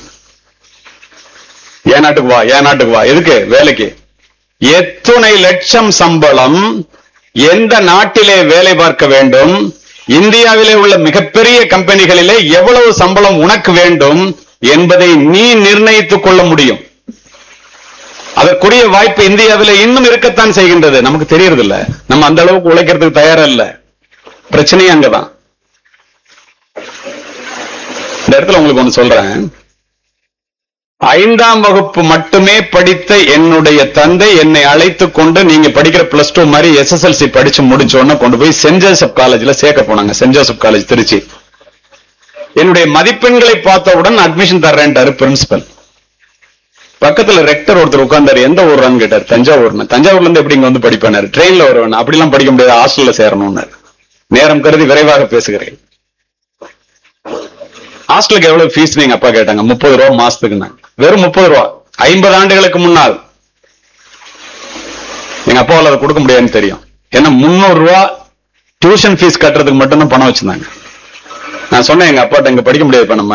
ஏன் நாட்டுக்கு வா, ஏன் நாட்டுக்கு வா, எதுக்கு? வேலைக்கு. எத்துணை லட்சம் சம்பளம், எந்த நாட்டிலே வேலை பார்க்க வேண்டும், இந்தியாவிலே உள்ள மிகப்பெரிய கம்பெனிகளிலே எவ்வளவு சம்பளம் உனக்கு வேண்டும் என்பதை நீ நிர்ணயித்துக் கொள்ள முடியும். அதற்குரிய வாய்ப்பு இந்தியாவிலே இன்னும் இருக்கத்தான் செய்கின்றது. நமக்கு தெரியறது இல்ல, நம்ம அந்த அளவுக்கு உழைக்கிறதுக்கு தயாரா இல்ல. பிரச்சனையே அங்கதான். இந்த இடத்துல உங்களுக்கு ஒண்ணு சொல்றேன். ஐந்தாம் வகுப்பு மட்டுமே படித்த என்னுடைய தந்தை என்னை அழைத்துக் கொண்டு நீங்க படிக்கிற பிளஸ் டூ மாதிரி எஸ்எஸ்எல்சி படிச்சு முடிச்சோன்னு கொண்டு போய் சென்ட் ஜோசப் காலேஜ்ல சேர்க்க போனாங்க. Send Joseph college Trichy. என்னுடைய மதிப்பெண்களை பார்த்தவுடன் அட்மிஷன் தர்றேன்ட்டாரு பிரின்சிபல். பக்கத்துல ரெக்டர் ஒருத்தர் உட்கார்ந்தாரு. எந்த ஊர்றான்னு கேட்டார். தஞ்சாவூர்னு. தஞ்சாவூர்ல இருந்து எப்படி இங்க வந்து படிப்பாரு? ட்ரெயின்ல வருவேன். அப்படிலாம் படிக்க முடியாது, ஹாஸ்டல்ல சேரணும்னு. நேரம் கருதி விரைவாக பேசுகிறேன். ஹாஸ்டலுக்கு எவ்வளவு ஃபீஸ் நீங்க அப்பா கேட்டாங்க. முப்பது ரூபா மாசத்துக்கு. வெறும் முப்பது ரூபா. ஐம்பது ஆண்டுகளுக்கு முன்னால் எங்க அப்பாவால் அதை கொடுக்க முடியாதுன்னு தெரியும். ஏன்னா முன்னூறு ரூபா டியூஷன் ஃபீஸ் கட்டுறதுக்கு மட்டும்தான் பணம் வச்சிருந்தாங்க. நான் சொன்னேன் எங்க அப்பாட்ட, இங்க படிக்க முடியாது. இப்ப நம்ம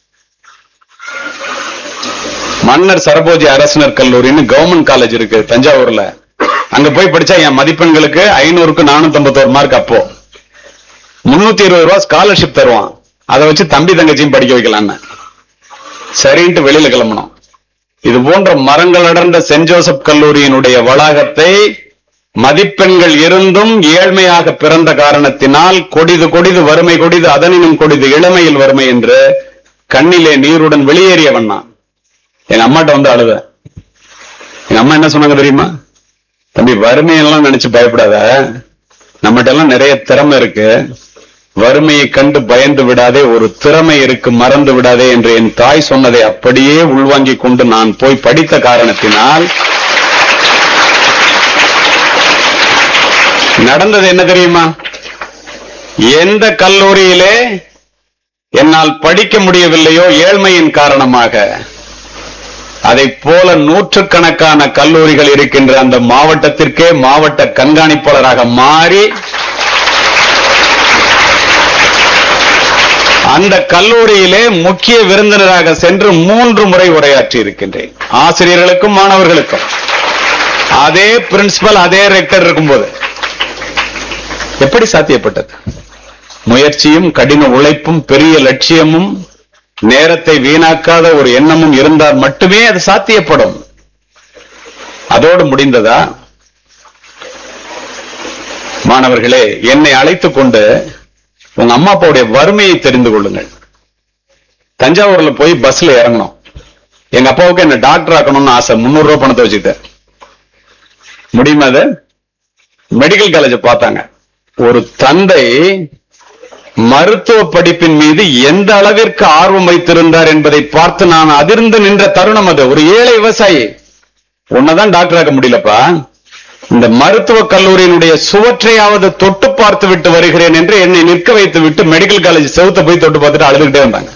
மன்னர் சரபோஜி அரசினர் கல்லூரின்னு கவர்மெண்ட் காலேஜ் இருக்கு தஞ்சாவூர்ல. அங்க போய் படிச்சா என் மதிப்பெண்களுக்கு ஐநூறுக்கு நானூத்தி ஐம்பத்தி ஒரு மார்க். அப்போ முன்னூத்தி இருபது ரூபாய் ஸ்காலர்ஷிப் தருவான். அதை வச்சு தம்பி தங்கச்சியும் படிக்க வைக்கலான்னு சரின்ட்டு வெளியில கிளம்பணும். இது போன்ற மரங்கள் அடர்ந்த சென்ட் ஜோசப் கல்லூரியினுடைய வளாகத்தை மதிப்பெண்கள் இருந்தும் ஏழ்மையாக பிறந்த காரணத்தினால் கொடிது கொடிது வறுமை கொடிது அதனினும் கொடிது இளமையில் வறுமை என்று கண்ணிலே நீருடன் வெளியேறியவன் நான். எங்க அம்மாட்ட வந்து அழுத. எங்க அம்மா என்ன சொன்னாங்க தெரியுமா? தம்பி, வறுமையெல்லாம் நினைச்சு பயப்படாத, நம்மகிட்ட எல்லாம் நிறைய திறமை இருக்கு, வறுமையை கண்டு பயந்து விடாதே, ஒரு திறமை இருக்கு, மறந்து விடாதே என்று என் தாய் சொன்னதை அப்படியே உள்வாங்கிக் கொண்டு நான் போய் படித்த காரணத்தினால் நடந்தது என்ன தெரியுமா? எந்த கல்லூரியிலே என்னால் படிக்க முடியவில்லையோ ஏழ்மையின் காரணமாக, அதை போல நூற்றுக்கணக்கான கல்லூரிகள் இருக்கின்ற அந்த மாவட்டத்திற்கே மாவட்ட கண்காணிப்பாளராக மாறி அந்த கல்லூரியிலே முக்கிய விருந்தினராக சென்று மூன்று முறை உரையாற்றி இருக்கின்றேன். ஆசிரியர்களுக்கும் மாணவர்களுக்கும். அதே பிரின்சிபல், அதே ரெக்டர் இருக்கும்போது எப்படி சாத்தியப்பட்டது? முயற்சியும் கடின உழைப்பும் பெரிய லட்சியமும் நேரத்தை வீணாக்காத ஒரு எண்ணமும் இருந்தால் மட்டுமே அது சாத்தியப்படும். அதோடு முடிந்ததா? மாணவர்களே, என்னை அழைத்துக் கொண்டு உங்க அம்மா அப்பாவுடைய வறுமையை தெரிந்து கொள்ளுங்கள். தஞ்சாவூர்ல போய் பஸ்ல இறங்கணும். எங்க அப்பாவுக்கு என்ன டாக்டர் ஆக்கணும்னு ஆசை. முன்னூறு ரூபாய் பணத்தை வச்சுக்கிட்ட முடியுமா? அது மெடிக்கல் காலேஜ் பார்த்தாங்க. ஒரு தந்தை மருத்துவ படிப்பின் மீது எந்த அளவிற்கு ஆர்வம் வைத்திருந்தார் என்பதை பார்த்து நான் அதிர்ந்து நின்ற தருணம் அது. ஒரு ஏழை விவசாயி, உன்னதான் டாக்டர் ஆக்க முடியலப்பா, இந்த மருத்துவ கல்லூரியினுடைய சுவற்றையாவது தொட்டு பார்த்து விட்டு வருகிறேன் என்று என்னை நிற்க வைத்து விட்டு மெடிக்கல் காலேஜ் செவுத்த போய் தொட்டு பார்த்துட்டு அழுதுகிட்டே வந்தாங்க.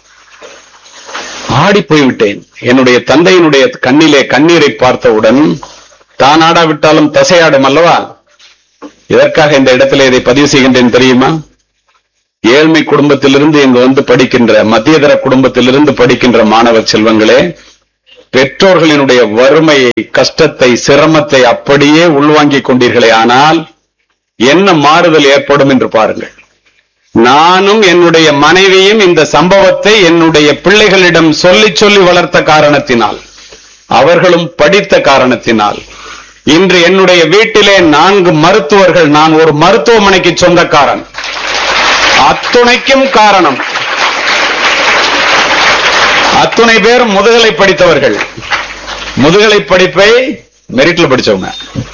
ஆடி போய்விட்டேன். என்னுடைய தந்தையினுடைய கண்ணிலே கண்ணீரை பார்த்தவுடன் தானாடா விட்டாலும் தசையாடும் அல்லவா? இதற்காக இந்த இடத்துல இதை பதிவு செய்கின்றேன் தெரியுமா? ஏழ்மை குடும்பத்திலிருந்து இங்கு வந்து படிக்கின்ற மத்தியதர குடும்பத்திலிருந்து படிக்கின்ற மாணவ செல்வங்களே, பெற்றோர்களினுடைய வறுமையை, கஷ்டத்தை, சிரமத்தை அப்படியே உள்வாங்கிக் கொண்டீர்களே, ஆனால் என்ன மாறுதல் ஏற்படும் என்று பாருங்கள். நானும் என்னுடைய மனைவியும் இந்த சம்பவத்தை என்னுடைய பிள்ளைகளிடம் சொல்லி சொல்லி வளர்த்த காரணத்தினால், அவர்களும் படித்த காரணத்தினால், இன்று என்னுடைய வீட்டிலே நான்கு மருத்துவர்கள், நான் ஒரு மருத்துவமனைக்கு சொந்தக்காரன். அத்துணைக்கும் காரணம் அத்துணை பேரும் முதுகலை படித்தவர்கள். முதுகலை படிப்பை மெரிட்ல படிச்சவங்க,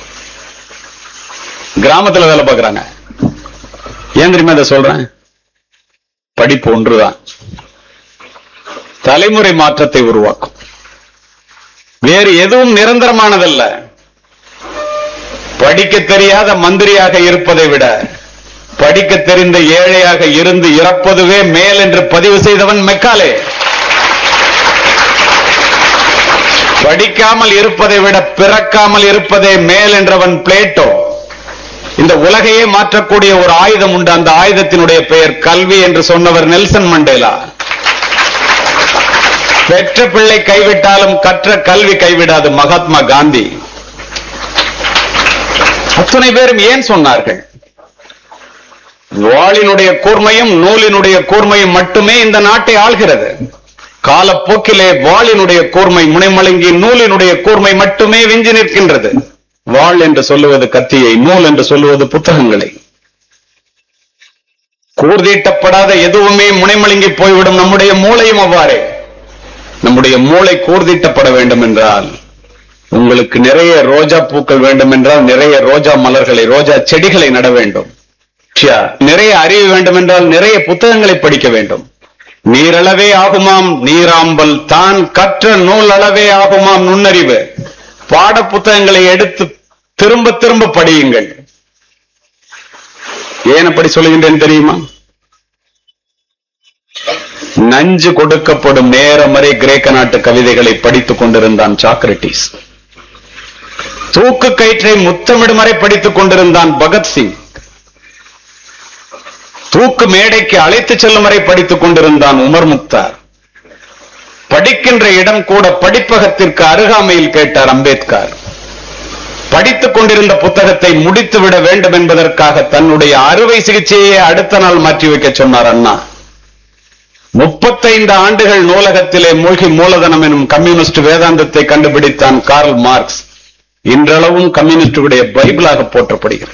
கிராமத்துல வேலை பார்க்கறாங்க. ஏன் தெரியுமா இதை சொல்றேன்? படிப்பு ஒன்றுதான் தலைமுறை மாற்றத்தை உருவாக்கும். வேறு எதுவும் நிரந்தரமானதல்ல. படிக்க தெரியாத மந்திரியாக இருப்பதை விட படிக்க தெரிந்த ஏழையாக இருந்து இறப்பதுவே மேல் என்று பதிவு செய்தவன் மெக்காலே. படிக்காமல் இருப்பதை விட பிறக்காமல் இருப்பதே மேல் என்றவன் பிளேட்டோ. இந்த உலகையே மாற்றக்கூடிய ஒரு ஆயுதம் உண்டு, அந்த ஆயுதத்தினுடைய பெயர் கல்வி என்று சொன்னவர் நெல்சன் மண்டேலா. பெற்ற பிள்ளை கைவிட்டாலும் கற்ற கல்வி கைவிடாது மகாத்மா காந்தி. அத்தனை பேரும் ஏன் சொன்னார்கள்? வாளினுடைய கூர்மையும் நூலினுடைய கூர்மையும் மட்டுமே இந்த நாட்டை ஆள்கிறது. காலப்போக்கிலே வாளினுடைய கூர்மை முனைமழுங்கி நூலினுடைய கூர்மை மட்டுமே விஞ்சி நிற்கின்றது. வாள் என்று சொல்லுவது கத்தியை, நூல் என்று சொல்லுவது புத்தகங்களை. கூர்தீட்டப்படாத எதுவுமே முனைமழுங்கி போய்விடும். நம்முடைய மூளையும் அவ்வாறே. நம்முடைய மூளை கூர்தீட்டப்பட வேண்டும் என்றால், உங்களுக்கு நிறைய ரோஜா பூக்கள் வேண்டும் என்றால் நிறைய ரோஜா மலர்களை, ரோஜா செடிகளை நட வேண்டும். நிறைய அறிவு வேண்டும் என்றால் நிறைய புத்தகங்களை படிக்க வேண்டும். நீரளவே ஆகுமாம் நீராம்பல், தான் கற்ற நூல் அளவே ஆகுமாம் நுண்ணறிவு. பாட புத்தகங்களை எடுத்து திரும்ப திரும்ப படியுங்கள். ஏன் அப்படி சொல்லுகின்றேன் தெரியுமா? நஞ்சு கொடுக்கப்படும் நேரம் வரை கிரேக்க நாட்டு கவிதைகளை படித்துக் கொண்டிருந்தான் சாக்ரட்டிஸ். தூக்கு கயிற்றை முத்தமிடும் வரை படித்துக் கொண்டிருந்தான் பகத்சிங். தூக்கு மேடைக்கு அழைத்து செல்லும் வரை படித்துக் கொண்டிருந்தான் உமர் முக்தார். படிக்கின்ற இடம் கூட படிப்பகத்திற்கு அருகாமையில் கேட்டார் அம்பேத்கர். படித்துக் கொண்டிருந்த புத்தகத்தை முடித்துவிட வேண்டும் என்பதற்காக தன்னுடைய அறுவை சிகிச்சையை அடுத்த நாள் மாற்றி வைக்க சொன்னார் அண்ணா. முப்பத்தைந்து ஆண்டுகள் நூலகத்திலே மூழ்கி மூலதனம் எனும் கம்யூனிஸ்ட் வேதாந்தத்தை கண்டுபிடித்தான் கார்ல் மார்க்ஸ். இன்றளவும் கம்யூனிஸ்டுடைய பைபிளாக போற்றப்படுகிறது.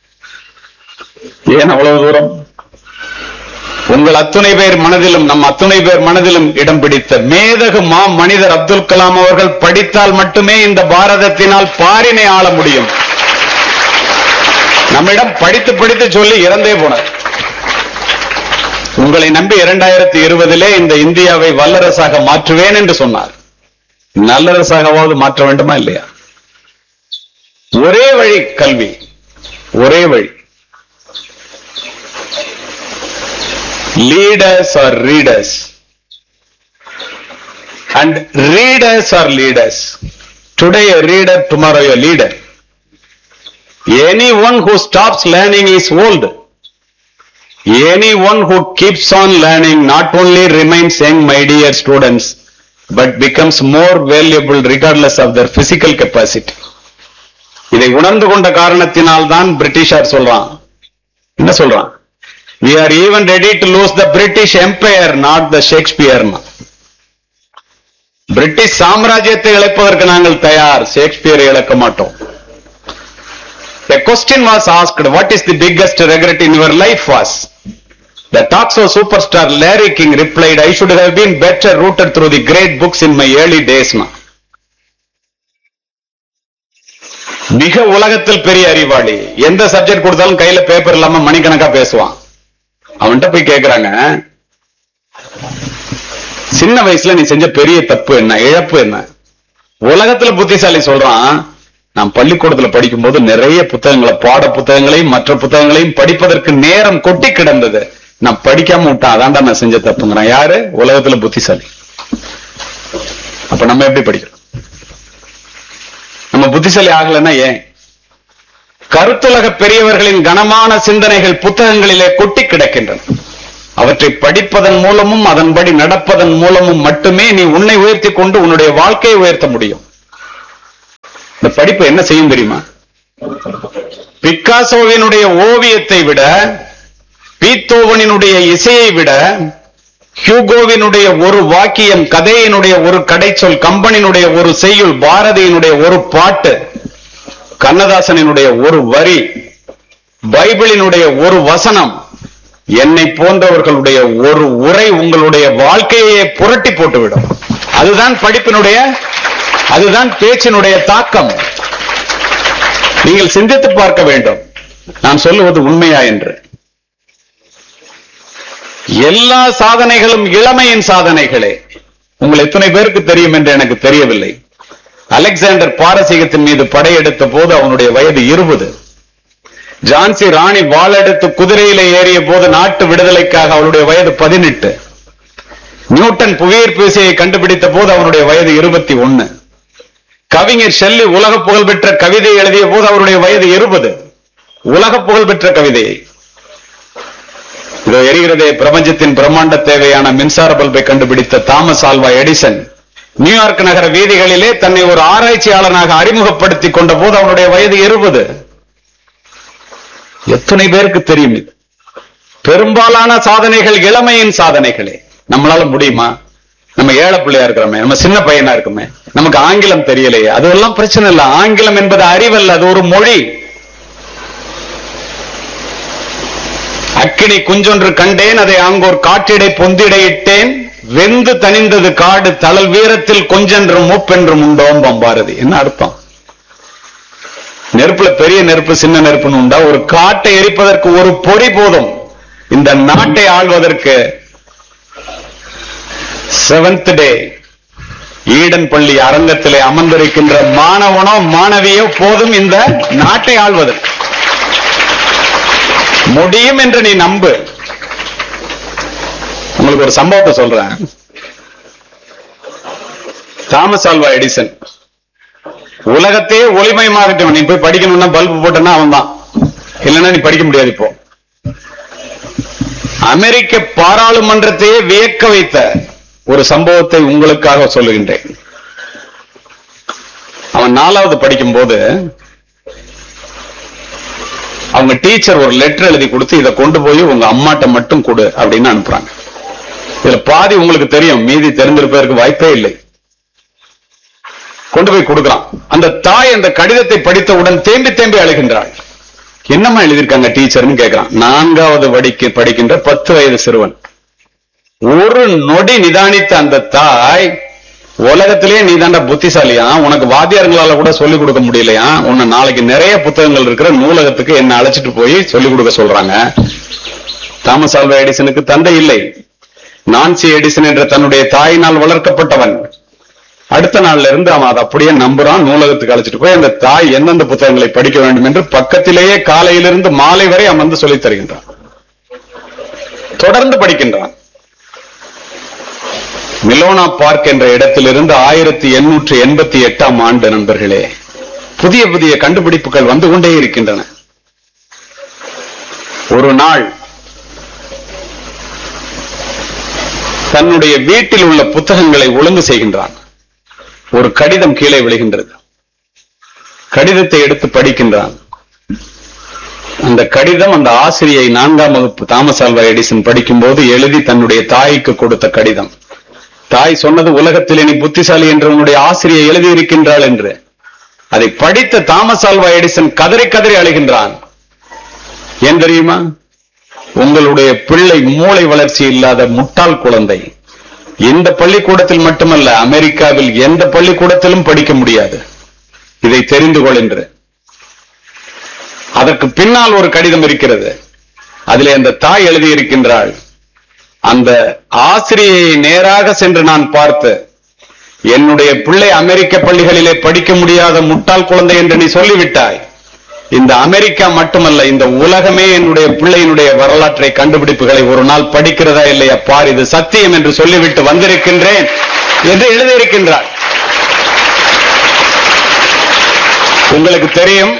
ஏன் அவ்வளவு தூரம்? உங்கள் அத்துணை பேர் மனதிலும், நம் அத்துணை பேர் மனதிலும் இடம் பிடித்த மேதகு மா மனிதர் அப்துல் கலாம் அவர்கள் படித்தால் மட்டுமே இந்த பாரதத்தினால் பாரினை ஆள முடியும். நம்மிடம் படித்து படித்து சொல்லி இறந்தே போனார். உங்களை நம்பி இரண்டாயிரத்தி இருபதிலே இந்த இந்தியாவை வல்லரசாக மாற்றுவேன் என்று சொன்னார். நல்லரசாகவாவது மாற்ற வேண்டுமா இல்லையா? ஒரே வழி கல்வி, ஒரே வழி. Leaders or readers, and readers are leaders. Today a reader, tomorrow a leader. Anyone who stops learning is old. Anyone who keeps on learning not only remains young, my dear students, but becomes more valuable regardless of their physical capacity. இதை உணர்ந்து கொண்ட காரணத்தினால் தான் பிரிட்டிஷார் சொல்றான். என்ன சொல்றான்? We are even ready to lose the British Empire, not the Shakespeare. British சாம்ராஜ்யத்தை இழப்பதற்கு நாங்கள் தயார், ஷேக்ஸ்பியரை இழக்க மாட்டோம். A question was asked, what is the biggest regret in your life was? The talk show superstar Larry King replied, I should have been better rooted through the great books in my early days. மிக உலகத்தில் பெரிய அறிவாளி, எந்த சப்ஜெக்ட் கொடுத்தாலும் கையில பேப்பர் இல்லாம மணிக்கணக்கா பேசுவான். அவன்கிட்ட போய் கேக்குறாங்க, சின்ன வயசுல நீ செஞ்ச பெரிய தப்பு என்ன, இழப்பு என்ன? உலகத்துல புத்திசாலி சொல்றான், நான் பள்ளிக்கூடத்துல படிக்கும் போது நிறைய புத்தகங்களை, பாட புத்தகங்களையும் மற்ற புத்தகங்களையும் படிப்பதற்கு நேரம் கொட்டி கிடந்தது, நான் படிக்காம விட்டேன், அதான்டா நான் செஞ்ச தப்புங்கிறான். யாரு? உலகத்துல புத்திசாலி. அப்ப நம்ம எப்படி படிக்கிறோம்? நம்ம புத்திசாலி ஆகலன்னா ஏன்? கருத்துலக பெரியவர்களின் கனமான சிந்தனைகள் புத்தகங்களிலே கொட்டி கிடக்கின்றன. அவற்றை படிப்பதன் மூலமும் அதன்படி நடப்பதன் மூலமும் மட்டுமே நீ உன்னை உயர்த்தி கொண்டு உன்னுடைய வாழ்க்கையை உயர்த்த முடியும். இந்த படிப்பு என்ன செய்யும் தெரியுமா? பிக்காசோவினுடைய ஓவியத்தை விட, பீத்தோவனினுடைய இசையை விட, ஹியூகோவினுடைய ஒரு வாக்கியம், கதையினுடைய ஒரு கடைச்சொல், கம்பனினுடைய ஒரு செய்யுள், பாரதியினுடைய ஒரு பாட்டு, கண்ணதாசனினுடைய ஒரு வரி, பைபிளினுடைய ஒரு வசனம், என்னை போன்றவர்களுடைய ஒரு உரை உங்களுடைய வாழ்க்கையை புரட்டி போட்டுவிடும். அதுதான் படிப்பினுடைய, அதுதான் பேச்சினுடைய தாக்கம். நீங்கள் சிந்தித்து பார்க்க வேண்டும், நான் சொல்லுவது உண்மையா என்று. எல்லா சாதனைகளும் இளமையின் சாதனைகளே. உங்கள் எத்தனை பேருக்கு தெரியும் என்று எனக்கு தெரியவில்லை. அலெக்சாண்டர் பாரசீகத்தின் மீது படையெடுத்த போது அவனுடைய வயது இருபது. ஜான்சி ராணி வாளெடுத்து குதிரையிலே ஏறிய போது நாட்டு விடுதலைக்காக அவருடைய வயது பதினெட்டு. நியூட்டன் புவியீர்ப்பு விசையை கண்டுபிடித்த போது அவருடைய வயது இருபத்தி ஒன்னு. கவிஞர் ஷெல்லி உலக புகழ்பெற்ற கவிதை எழுதிய போது அவருடைய வயது இருபது. உலக புகழ்பெற்ற கவிதையை. இதோ எரிகிறதே பிரபஞ்சத்தின் பிரம்மாண்ட தேவையான மின்சார பல்பை கண்டுபிடித்த தாமஸ் ஆல்வா எடிசன் நியூயார்க் நகர வீதிகளிலே தன்னை ஒரு ஆராய்ச்சியாளனாக அறிமுகப்படுத்திக் கொண்ட போது அவனுடைய வயது இருபது. எத்தனை பேருக்கு தெரியும் இது? பெரும்பாலான சாதனைகள் இளமையின் சாதனைகளே. நம்மளால முடியுமா? நம்ம ஏழை பிள்ளையா இருக்கிறோமே, நம்ம சின்ன பையனா இருக்குமே, நமக்கு ஆங்கிலம் தெரியலையே, அதெல்லாம் பிரச்சனை இல்லை. ஆங்கிலம் என்பது அறிவல்ல, அது ஒரு மொழி. அக்கினி குஞ்சொன்று கண்டேன், அதை ஆங்கோர் காற்றிடை பொந்திடையிட்டேன், வெந்து தனிந்தது காடு, தளல் வீரத்தில் கொஞ்சென்றும் மூப்பென்றும் உண்டோம் பாரதி. என்ன அர்த்தம்? நெருப்புல பெரிய நெருப்பு சின்ன நெருப்புன்னு உண்டா? ஒரு காட்டை எரிப்பதற்கு ஒரு பொறி போதும். இந்த நாட்டை ஆள்வதற்கு செவன்த் டே ஈடன் பள்ளி அரங்கத்திலே அமர்ந்திருக்கின்ற மாணவனோ மாணவியோ போதும் இந்த நாட்டை ஆள்வதற்கு. முடியும் என்று நீ நம்பு. உங்களுக்கு ஒரு சம்பவத்தை சொல்றேன். தாமஸ் ஆல்வா எடிசன் உலகத்தையே ஒளிமயமாகட்டும், நீ போய் படிக்கணும்னா பல்பு போட்டனா அவன் தான், இல்லைன்னா நீ படிக்க முடியாது. இப்போ அமெரிக்க பாராளுமன்றத்தையே வியக்க வைத்த ஒரு சம்பவத்தை உங்களுக்காக சொல்லுகின்றேன். அவன் நாலாவது படிக்கும் போது அவங்க டீச்சர் ஒரு லெட்டர் எழுதி கொடுத்து, இதை கொண்டு போய் உங்க அம்மாட்ட மட்டும் கொடு அப்படின்னு அனுப்புறாங்க. இதுல பாதி உங்களுக்கு தெரியும், மீதி தெரிந்திருப்பதற்கு வாய்ப்பே இல்லை. கொண்டு போய் கொடுக்கலாம். அந்த தாய் அந்த கடிதத்தை படித்தவுடன் தேம்பி தேம்பி அழுகின்றாள். என்னம்மா எழுதியிருக்காங்க டீச்சர்னு கேட்கிறான். நான்காவது படிக்க படிக்கின்ற பத்து வயது சிறுவன். ஒரு நொடி நிதானித்த அந்த தாய், உலகத்திலேயே நீ தாண்டா புத்திசாலியா, உனக்கு வாத்தியார்களால கூட சொல்லிக் கொடுக்க முடியலையா, உன்னை நாளைக்கு நிறைய புத்தகங்கள் இருக்கிற நூலகத்துக்கு என்ன அழைச்சிட்டு போய் சொல்லிக் கொடுக்க சொல்றாங்க. தாமஸ் ஆல்வா எடிசனுக்கு தந்தை இல்லை. நான்சி எடிசன் என்ற தன்னுடைய தாயினால் வளர்க்கப்பட்டவன். அடுத்த நாள்ல இருந்து அவன் அதை அப்படியே நம்புறான். நூலகத்துக்கு அழைச்சிட்டு போய் அந்த தாய் எந்தெந்த புத்தகங்களை படிக்க வேண்டும் என்று பக்கத்திலேயே காலையிலிருந்து மாலை வரை அவன் வந்து சொல்லித் தருகின்றான். தொடர்ந்து படிக்கின்றான். மிலோனா பார்க் என்ற இடத்திலிருந்து ஆயிரத்தி எண்ணூற்றி எண்பத்தி எட்டாம் ஆண்டு நண்பர்களே, புதிய புதிய கண்டுபிடிப்புகள் வந்து கொண்டே இருக்கின்றன. ஒரு நாள் தன்னுடைய வீட்டில் உள்ள புத்தகங்களை ஒழுங்கு செய்கின்றான். ஒரு கடிதம் கீழே விழுகின்றது. கடிதத்தை எடுத்து படிக்கின்றான். அந்த கடிதம் அந்த ஆசிரியை நான்காம் வகுப்பு தாமஸ் ஆல்வா எடிசன் படிக்கும் போது எழுதி தன்னுடைய தாய்க்கு கொடுத்த கடிதம். தாய் சொன்னது, உலகத்திலே நீ புத்திசாலி என்று உன்னுடைய ஆசிரியை எழுதியிருக்கின்றாள் என்று. அதை படித்த தாமஸ் ஆல்வா எடிசன் கதறி கதறி அழுகின்றான். ஏன் தெரியுமா? உங்களுடைய பிள்ளை மூளை வளர்ச்சி இல்லாத முட்டாள் குழந்தை. இந்த பள்ளிக்கூடத்தில் மட்டுமல்ல, அமெரிக்காவில் எந்த பள்ளிக்கூடத்திலும் படிக்க முடியாது. இதை தெரிந்து கொள் என்று. அதற்கு பின்னால் ஒரு கடிதம் இருக்கிறது. அதிலே அந்த தாய் எழுதியிருக்கின்றாள், அந்த ஆசிரியை நேராக சென்று நான் பார்த்து, என்னுடைய பிள்ளை அமெரிக்க பள்ளிகளிலே படிக்க முடியாத முட்டாள் குழந்தை என்று நீ சொல்லிவிட்டாய். இந்த அமெரிக்கா மட்டுமல்ல, இந்த உலகமே என்னுடைய பிள்ளையினுடைய வரலாற்றை கண்டுபிடிப்புகளை ஒரு நாள் படிக்கிறதா இல்லையா பார், இது சத்தியம் என்று சொல்லிவிட்டு வந்திருக்கின்றேன் என்று எழுதியிருக்கின்றார். உங்களுக்கு தெரியும்,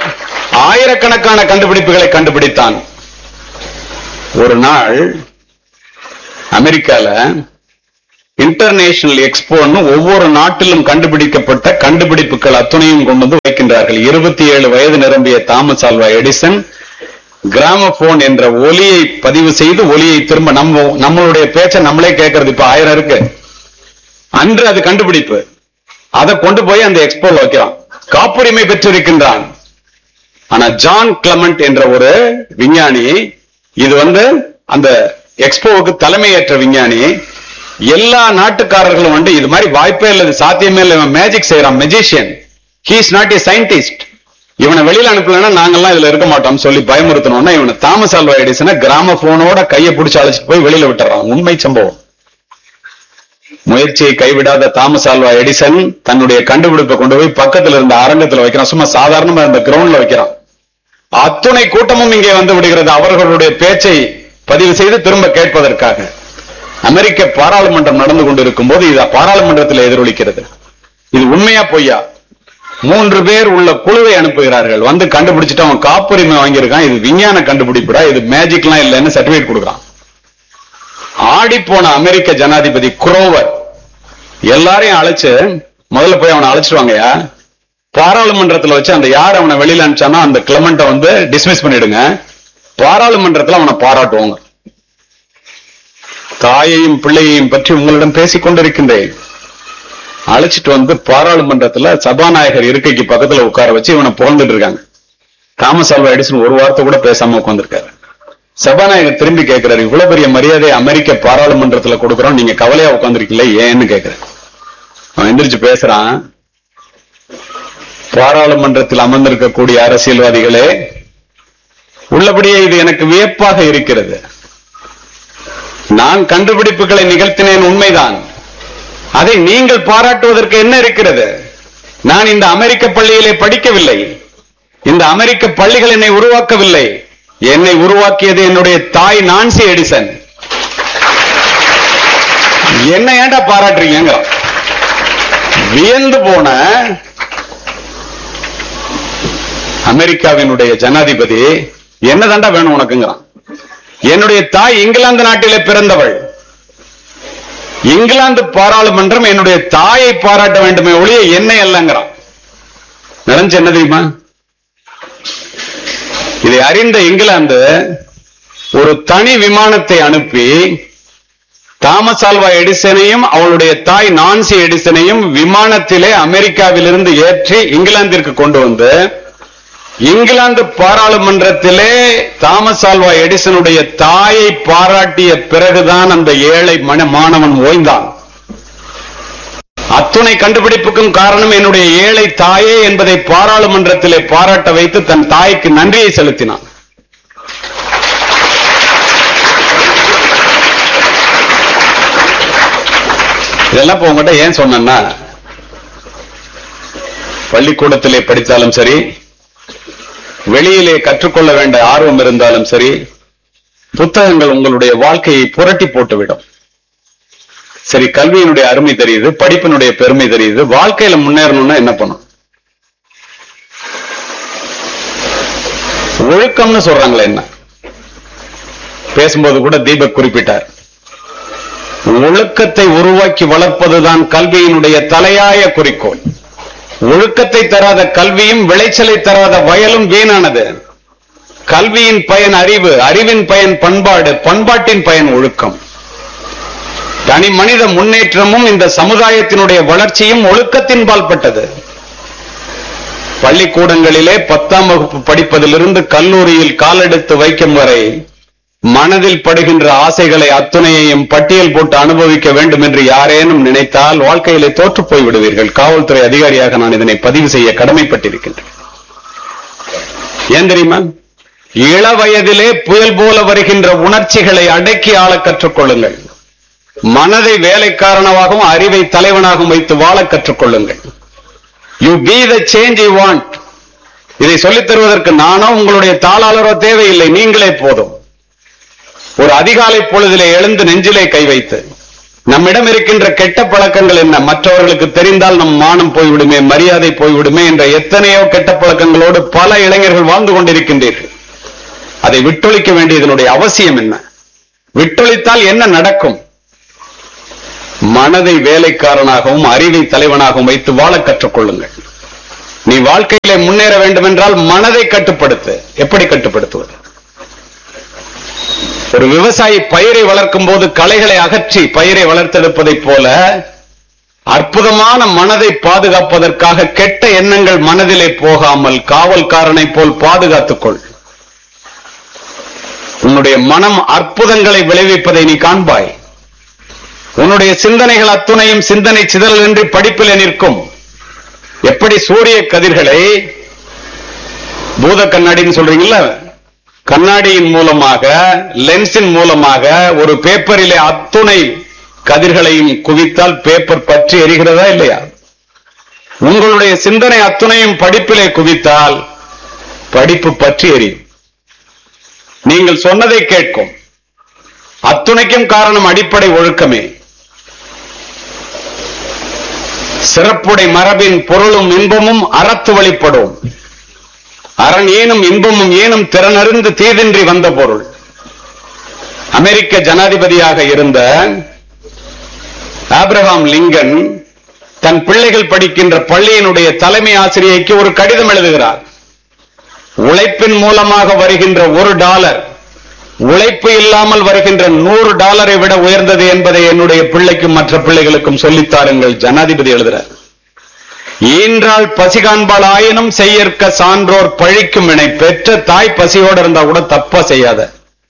ஆயிரக்கணக்கான கண்டுபிடிப்புகளை கண்டுபிடித்தான். ஒரு நாள் அமெரிக்கால இன்டர்நேஷனல் எக்ஸ்போன்னு ஒவ்வொரு நாட்டிலும் கண்டுபிடிக்கப்பட்ட கண்டுபிடிப்புகள் அத்துணையும் கொண்டு வந்து வைக்கின்றார்கள். இருபத்தி ஏழு வயது நிரம்பிய தாமஸ் ஆல்வா எடிசன் கிராமபோன் என்ற ஒலியை பதிவு செய்து ஒலியை திரும்ப நம்ம நம்மளுடைய பேச்சை நம்மளே கேட்கறது இப்ப ஆயிரம் இருக்கு. அன்று அது கண்டுபிடிப்பு. அதை கொண்டு போய் அந்த எக்ஸ்போல வைக்கிறான், காப்புரிமை பெற்றிருக்கின்றான். ஆனா ஜான் கிளமெண்ட் என்ற ஒரு விஞ்ஞானி, இது வந்து அந்த எக்ஸ்போவுக்கு தலைமையேற்ற விஞ்ஞானி, எல்லா நாட்டுக்காரர்களும் வந்து இது மாதிரி வாய்ப்பே இல்லை, சாத்தியமே இல்லை, மேஜிக் செய்யறான், magician, he is not a scientist, இவனை வெளியில அனுப்பலன்னா நாங்கெல்லாம் இதுல இருக்க மாட்டோம் சொல்லி பயமுறுத்தணும்னா இவனை தாமஸ் ஆல்வா எடிசனை கிராமபோனோட கையை பிடிச்சு அழைச்சிட்டு போய் வெளியில விட்டுறான். உண்மை சம்பவம். முயற்சியை கைவிடாத தாமஸ் ஆல்வா எடிசன் தன்னுடைய கண்டுபிடிப்பை கொண்டு போய் பக்கத்துல இருந்த அரங்கத்துல வைக்கிறான், சும்மா சாதாரணமா இருந்த கிரவுண்ட்ல வைக்கிறான். அத்துணை கூட்டமும் இங்கே வந்து விடுகிறது அவர்களுடைய பேச்சை பதிவு செய்து திரும்ப கேட்பதற்காக. அமெரிக்க பாராளுமன்றம் நடந்து கொண்டிருக்கும் போது இது பாராளுமன்றத்தில் எதிரொலிக்கிறது. இது உண்மையா பொய்யா? மூன்று பேர் உள்ள குழுவை அனுப்புகிறார்கள், வந்து கண்டுபிடிச்சிட்டு அவன் காப்புரிமை வாங்கியிருக்கான், இது விஞ்ஞான கண்டுபிடிப்புடா, இது மேஜிக் எல்லாம் இல்லைன்னு சர்டிபிகேட் கொடுக்குறான். ஆடி போன அமெரிக்க ஜனாதிபதி குரோவர் எல்லாரையும் அழைச்சு முதல்ல போய் அவனை அழைச்சிட்டு வாங்கயா, பாராளுமன்றத்தில் வச்சு அந்த யார் அவனை வெளியில அனுப்பிச்சானோ அந்த கிளமெண்ட்டை வந்து டிஸ்மிஸ் பண்ணிடுங்க, பாராளுமன்றத்தில் அவனை பாராட்டுவாங்க. தாயையும் பிள்ளையையும் பற்றி உங்களிடம் பேசிக் கொண்டிருக்கின்றேன். அழைச்சிட்டு வந்து பாராளுமன்றத்துல சபாநாயகர் இருக்கைக்கு பக்கத்துல உட்கார வச்சு இவனை புகழ்ந்துட்டு இருக்காங்க. தாமஸ் ஆல்வா எடிசன் ஒரு வார்த்தை கூட பேசாம உட்கார்ந்துருக்காரு. சபாநாயகர் திரும்பி கேட்கிறாரு, இவ்வளவு பெரிய மரியாதை அமெரிக்க பாராளுமன்றத்துல கொடுக்கறோம், நீங்க கவலையா உட்கார்ந்துருக்கீங்களா ஏன்னு கேட்கிறார். அவன் எந்திரிச்சு பேசுறான், பாராளுமன்றத்தில் அமர்ந்திருக்கக்கூடிய அரசியல்வாதிகளே, உள்ளபடியே இது எனக்கு வியப்பாக இருக்கிறது. நான் கண்டுபிடிப்புகளை நிகழ்த்தினேன் உண்மைதான், அதை நீங்கள் பாராட்டுவதற்கு என்ன இருக்கிறது? நான் இந்த அமெரிக்க பள்ளியிலே படிக்கவில்லை, இந்த அமெரிக்க பள்ளிகள் என்னை உருவாக்கவில்லை, என்னை உருவாக்கியது என்னுடைய தாய் நான்சி எடிசன். என்ன ஏண்டா பாராட்டுறீங்க? வியந்து போன அமெரிக்காவினுடைய ஜனாதிபதி என்னதாண்டா வேணும் உனக்குங்கிறான். என்னுடைய தாய் இங்கிலாந்து நாட்டிலே பிறந்தவள், இங்கிலாந்து பாராளுமன்றம் என்னுடைய தாயை பாராட்ட வேண்டுமே ஒழிய என்னை அல்லங்கிறான். நடந்து என்ன தெரியுமா? இதை அறிந்த இங்கிலாந்து ஒரு தனி விமானத்தை அனுப்பி தாமஸ் ஆல்வா எடிசனையும் அவளுடைய தாய் நான்சி எடிசனையும் விமானத்திலே அமெரிக்காவிலிருந்து ஏற்றி இங்கிலாந்திற்கு கொண்டு வந்து இங்கிலாந்து பாராளுமன்றத்திலே தாமஸ் ஆல்வா எடிசனுடைய தாயை பாராட்டிய பிறகுதான் அந்த ஏழை மாணவன் ஓய்ந்தான். அத்துணை கண்டுபிடிப்புக்கும் காரணம் என்னுடைய ஏழை தாயே என்பதை பாராளுமன்றத்திலே பாராட்ட வைத்து தன் தாய்க்கு நன்றியை செலுத்தினான். இதெல்லாம் உங்ககிட்ட ஏன் சொன்னா, பள்ளிக்கூடத்திலே படித்தாலும் சரி, வெளியிலே கற்றுக்கொள்ள வேண்டிய ஆர்வம் இருந்தாலும் சரி, புத்தகங்கள் உங்களுடைய வாழ்க்கையை புரட்டி போட்டுவிடும். சரி, கல்வியினுடைய அருமை தெரியுது, படிப்பினுடைய பெருமை தெரியுது, வாழ்க்கையில முன்னேறணும்னா என்ன பண்ணும்? ஒழுக்கம்னு சொல்றாங்களே, என்ன பேசும்போது கூட தீபக் குறிப்பிட்டார், ஒழுக்கத்தை உருவாக்கி வளர்ப்பதுதான் கல்வியினுடைய தலையாய குறிக்கோள். ஒழுக்கத்தை தராத கல்வியும் விளைச்சலை தராத வயலும் வீணானது. கல்வியின் பயன் அறிவு, அறிவின் பயன் பண்பாடு, பண்பாட்டின் பயன் ஒழுக்கம். தனி மனித முன்னேற்றமும் இந்த சமுதாயத்தினுடைய வளர்ச்சியும் ஒழுக்கத்தின் பால்பட்டது. பள்ளிக்கூடங்களிலே பத்தாம் வகுப்பு படிப்பதிலிருந்து கல்லூரியில் காலெடுத்து வைக்கும் வரை மனதில் படுகின்ற ஆசைகளை அத்துணையையும் பட்டியல் போட்டு அனுபவிக்க வேண்டும் என்று யாரேனும் நினைத்தால் வாழ்க்கையிலே தோற்று போய் விடுவீர்கள். காவல்துறை அதிகாரியாக நான் இதனை பதிவு செய்ய கடமைப்பட்டிருக்கின்றேன். ஏன் தெரியுமா? இள வயதிலே புயல் போல வருகின்ற உணர்ச்சிகளை அடக்கி ஆள கற்றுக்கொள்ளுங்கள். மனதை வேலைக்காரனாகவும் அறிவை தலைவனாகவும் வைத்து வாழ கற்றுக்கொள்ளுங்கள். You be the change you want. இதை சொல்லித் தருவதற்கு நானோ உங்களுடைய தாளாளரோ தேவையில்லை, நீங்களே போதும். ஒரு அதிகாலை பொழுதிலே எழுந்து நெஞ்சிலே கை வைத்து நம்மிடம் இருக்கின்ற கெட்ட பழக்கங்கள் என்ன, மற்றவர்களுக்கு தெரிந்தால் நம் மானம் போய்விடுமே, மரியாதை போய்விடுமே என்ற எத்தனையோ கெட்ட பழக்கங்களோடு பல இளைஞர்கள் வாழ்ந்து கொண்டிருக்கின்றீர்கள். அதை விட்டொழிக்க வேண்டியதனுடைய அவசியம் என்ன? விட்டொழித்தால் என்ன நடக்கும்? மனதை வேலைக்காரனாகவும் அறிவை தலைவனாகவும் வைத்து வாழ கற்றுக்கொள்ளுங்கள். நீ வாழ்க்கையிலே முன்னேற வேண்டும் என்றால் மனதை கட்டுப்படுத்து. எப்படி கட்டுப்படுத்துவது? ஒரு விவசாயி பயிரை வளர்க்கும் போது களைகளை அகற்றி பயிரை வளர்த்தெடுப்பதைப் போல அற்புதமான மனதை பாதுகாப்பதற்காக கெட்ட எண்ணங்கள் மனதிலே போகாமல் காவல்காரனை போல் பாதுகாத்துக்கொள். உன்னுடைய மனம் அற்புதங்களை விளைவிப்பதை நீ காண்பாய். உன்னுடைய சிந்தனைகள் அத்துணையும் சிந்தனை சிதறல் என்று படிப்பிலே நிற்கும். எப்படி சூரிய கதிர்களை பூத கண்ணாடின்னு சொல்றீங்கல்ல, கண்ணாடியின் மூலமாக லென்ஸின் மூலமாக ஒரு பேப்பரிலே அத்துணை கதிர்களையும் குவித்தால் பேப்பர் பற்றி எரிகிறதா இல்லையா? உங்களுடைய சிந்தனை அத்துணையும் படிப்பிலே குவித்தால் படிப்பு பற்றி எரியும். நீங்கள் சொன்னதை கேட்கும். அத்துணைக்கும் காரணம் அடிப்படை ஒழுக்கமே. சிறப்புடை மரபின் பொருளும் இன்பமும் அறத்து வழிபடும். அரண் ஏனும் இன்பமும் ஏனும் திறனறிந்து தீதின்றி வந்த பொருள். அமெரிக்க ஜனாதிபதியாக இருந்த ஆப்ரஹாம் லிங்கன் தன் பிள்ளைகள் படிக்கின்ற பள்ளியினுடைய தலைமை ஆசிரியைக்கு ஒரு கடிதம் எழுதுகிறார். உழைப்பின் மூலமாக வருகின்ற ஒரு டாலர் உழைப்பு இல்லாமல் வருகின்ற நூறு டாலரை விட உயர்ந்தது என்பதை என்னுடைய பிள்ளைக்கும் மற்ற பிள்ளைகளுக்கும் சொல்லித்தாருங்கள். ஜனாதிபதி எழுதுறார். ஈன்றால் பசி காண்பால் ஆயினும் செய்யற்க சான்றோர் பழிக்கும் வினை. பெற்ற தாய் பசியோடு இருந்தா கூட தப்பா செய்யாத.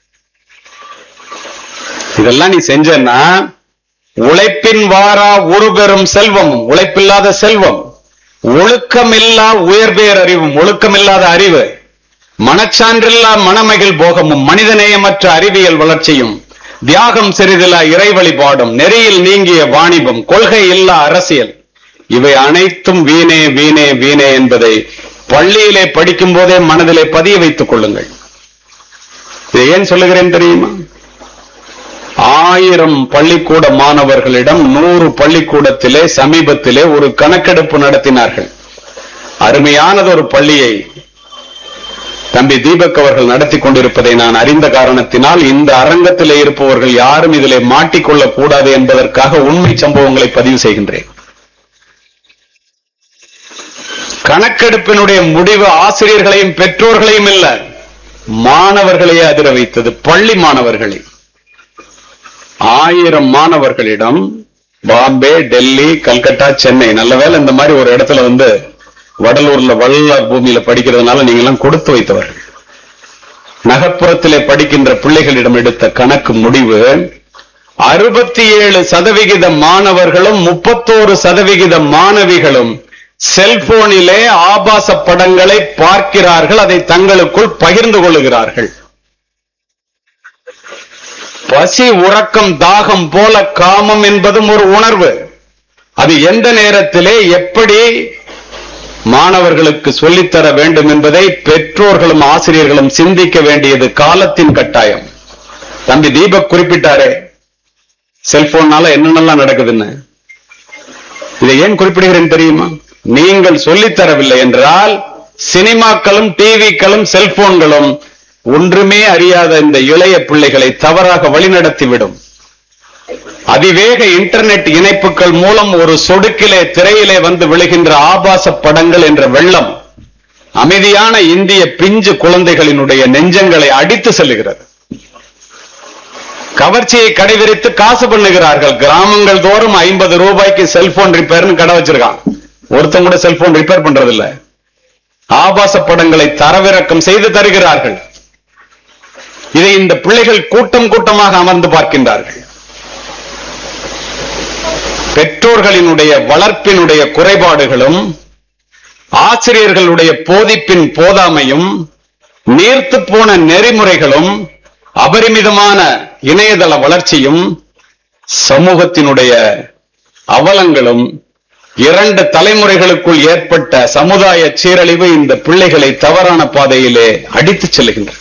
இதெல்லாம் நீ செஞ்சன்னா உழைப்பின் வாரா ஒரு பெரும் செல்வமும், உழைப்பில்லாத செல்வம், ஒழுக்கமில்லா உயர்பேர் அறிவும், ஒழுக்கமில்லாத அறிவு, மனச்சான்றில்லா மனமகிழ் போகமும், மனிதநேயமற்ற அறிவியல் வளர்ச்சியும், தியாகம் சிறிதில்லா இறை வழிபாடும், நெறியில் நீங்கிய வாணிபம், கொள்கை இல்லா அரசியல், இவை அனைத்தும் வீணே வீணே வீணே என்பதை பள்ளியிலே படிக்கும் போதே மனதிலே பதிய வைத்துக் கொள்ளுங்கள். இதை ஏன் சொல்லுகிறேன் தெரியுமா? ஆயிரம் பள்ளிக்கூட மாணவர்களிடம் நூறு பள்ளிக்கூடத்திலே சமீபத்திலே ஒரு கணக்கெடுப்பு நடத்தினார்கள். அருமையானது ஒரு பள்ளியை தம்பி தீபக் அவர்கள் நடத்தி கொண்டிருப்பதை நான் அறிந்த காரணத்தினால் இந்த அரங்கத்திலே இருப்பவர்கள் யாரும் இதிலே மாட்டிக்கொள்ளக் கூடாது என்பதற்காக உண்மை சம்பவங்களை பதிவு செய்கின்றேன். கணக்கெடுப்பினுடைய முடிவு ஆசிரியர்களையும் பெற்றோர்களையும் இல்ல, மாணவர்களையே அதிர வைத்தது. பள்ளி மாணவர்களை ஆயிரம் மாணவர்களிடம் பாம்பே, டெல்லி, கல்கட்டா, சென்னை, நல்ல வேலை இந்த மாதிரி ஒரு இடத்துல வந்து வடலூர்ல வள்ள பூமியில படிக்கிறதுனால நீங்க எல்லாம் கொடுத்து வைத்தவர்கள். நகர்ப்புறத்திலே படிக்கின்ற பிள்ளைகளிடம் எடுத்த கணக்கு முடிவு அறுபத்தி ஏழு சதவிகித மாணவர்களும் முப்பத்தோரு சதவிகித மாணவிகளும் செல்போனிலே ஆபாச படங்களை பார்க்கிறார்கள், அதை தங்களுக்குள் பகிர்ந்து கொள்ளுகிறார்கள். பசி, உறக்கம், தாகம் போல காமம் என்பதும் ஒரு உணர்வு. அது எந்த நேரத்திலே எப்படி மாணவர்களுக்கு சொல்லித்தர வேண்டும் என்பதை பெற்றோர்களும் ஆசிரியர்களும் சிந்திக்க வேண்டியது காலத்தின் கட்டாயம். தம்பி தீபக் குறிப்பிட்டாரே செல்போன்னால என்னென்னலாம் நடக்குதுன்னு. இதை ஏன் குறிப்பிடுகிறேன் தெரியுமா? நீங்கள் சொல்லித்தரவில்லை என்றால் சினிமாக்களும் டிவிக்களும் செல்போன்களும் ஒன்றுமே அறியாத இந்த இளைய பிள்ளைகளை தவறாக வழிநடத்திவிடும். அதிவேக இன்டர்நெட் இணைப்புகள் மூலம் ஒரு சொடுக்கிலே திரையிலே வந்து விழுகின்ற ஆபாச படங்கள் என்ற வெள்ளம் அமைதியான இந்திய பிஞ்சு குழந்தைகளினுடைய நெஞ்சங்களை அடித்து செல்லுகிறது. கவர்ச்சியை கடைவிரித்து காசு பண்ணுகிறார்கள். கிராமங்கள் தோறும் ஐம்பது ரூபாய்க்கு செல்போன் ரிப்பேர்னு கடை வச்சிருக்கான். ஒருத்தன் கூட செல்போன் ரிப்பேர் பண்றது இல்ல. ஆபாச படங்களை தரவிறக்கம் செய்து தருகிறார்கள். இதை இந்த பிள்ளைகள் கூட்டம் கூட்டமாக அமர்ந்து பார்க்கின்றார்கள். பெற்றோர்களினுடைய வளர்ப்பினுடைய குறைபாடுகளும் ஆசிரியர்களுடைய போதிப்பின் போதாமையும் நீர்த்து போன நெறிமுறைகளும் அபரிமிதமான இணையதள வளர்ச்சியும் சமூகத்தினுடைய அவலங்களும் இரண்டு தலைமுறைகளுக்குள் ஏற்பட்ட சமுதாய சீரழிவு இந்த பிள்ளைகளை தவறான பாதையிலே அடித்துச் செல்கின்றன.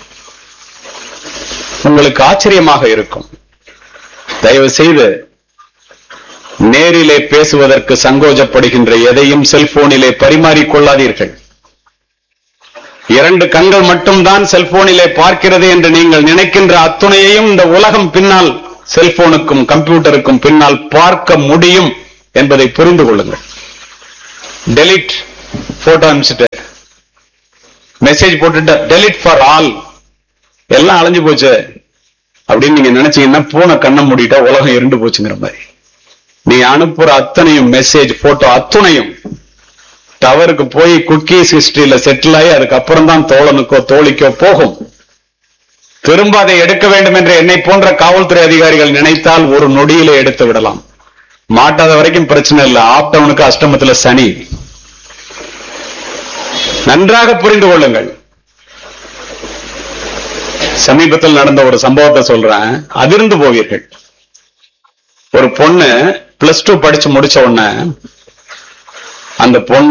உங்களுக்கு ஆச்சரியமாக இருக்கும். தயவு செய்து நேரிலே பேசுவதற்கு சங்கோஜப்படுகின்ற எதையும் செல்போனிலே பரிமாறிக்கொள்ளாதீர்கள். இரண்டு கண்கள் மட்டும்தான் செல்போனிலே பார்க்கிறது என்று நீங்கள் நினைக்கின்ற அத்துணையையும் இந்த உலகம் பின்னால் செல்போனுக்கும் கம்ப்யூட்டருக்கும் பின்னால் பார்க்க முடியும் என்பதை புரிந்து கொள்ளுங்கள். டெலிட் போட்டோ அனுப்பிச்சுட்டு மெசேஜ் போட்டுட்டு டெலிட் ஃபார் ஆல், எல்லாம் அழிஞ்சு போச்சு அப்படின்னு நீங்க நினைச்சீங்கன்னா பூனை கண்ணை மூடிட்டா உலகம் இருண்டு போச்சுங்கிற மாதிரி. நீ அனுப்புற அத்தனையும் மெசேஜ் போட்டோ அத்துணையும் டவருக்கு போய் குக்கீஸ் ஹிஸ்டரியில செட்டில் ஆகி அதுக்கப்புறம் தான் தோழனுக்கோ தோழிக்கோ போகும். திரும்ப அதை எடுக்க வேண்டும் என்று என்னை போன்ற காவல்துறை அதிகாரிகள் நினைத்தால் ஒரு நொடியில எடுத்து விடலாம். மாட்டாத வரைக்கும் பிரச்சனை இல்லை. ஆப்டவனுக்கு அஷ்டமத்துல சனி. நன்றாக புரிந்து கொள்ளுங்கள். சமீபத்தில் நடந்த ஒரு சம்பவத்தை சொல்றேன், அதிர்ந்து போவீர்கள். ஒரு பொண்ணு பிளஸ் டூ படிச்சு முடிச்ச உடனே அந்த பொண்ண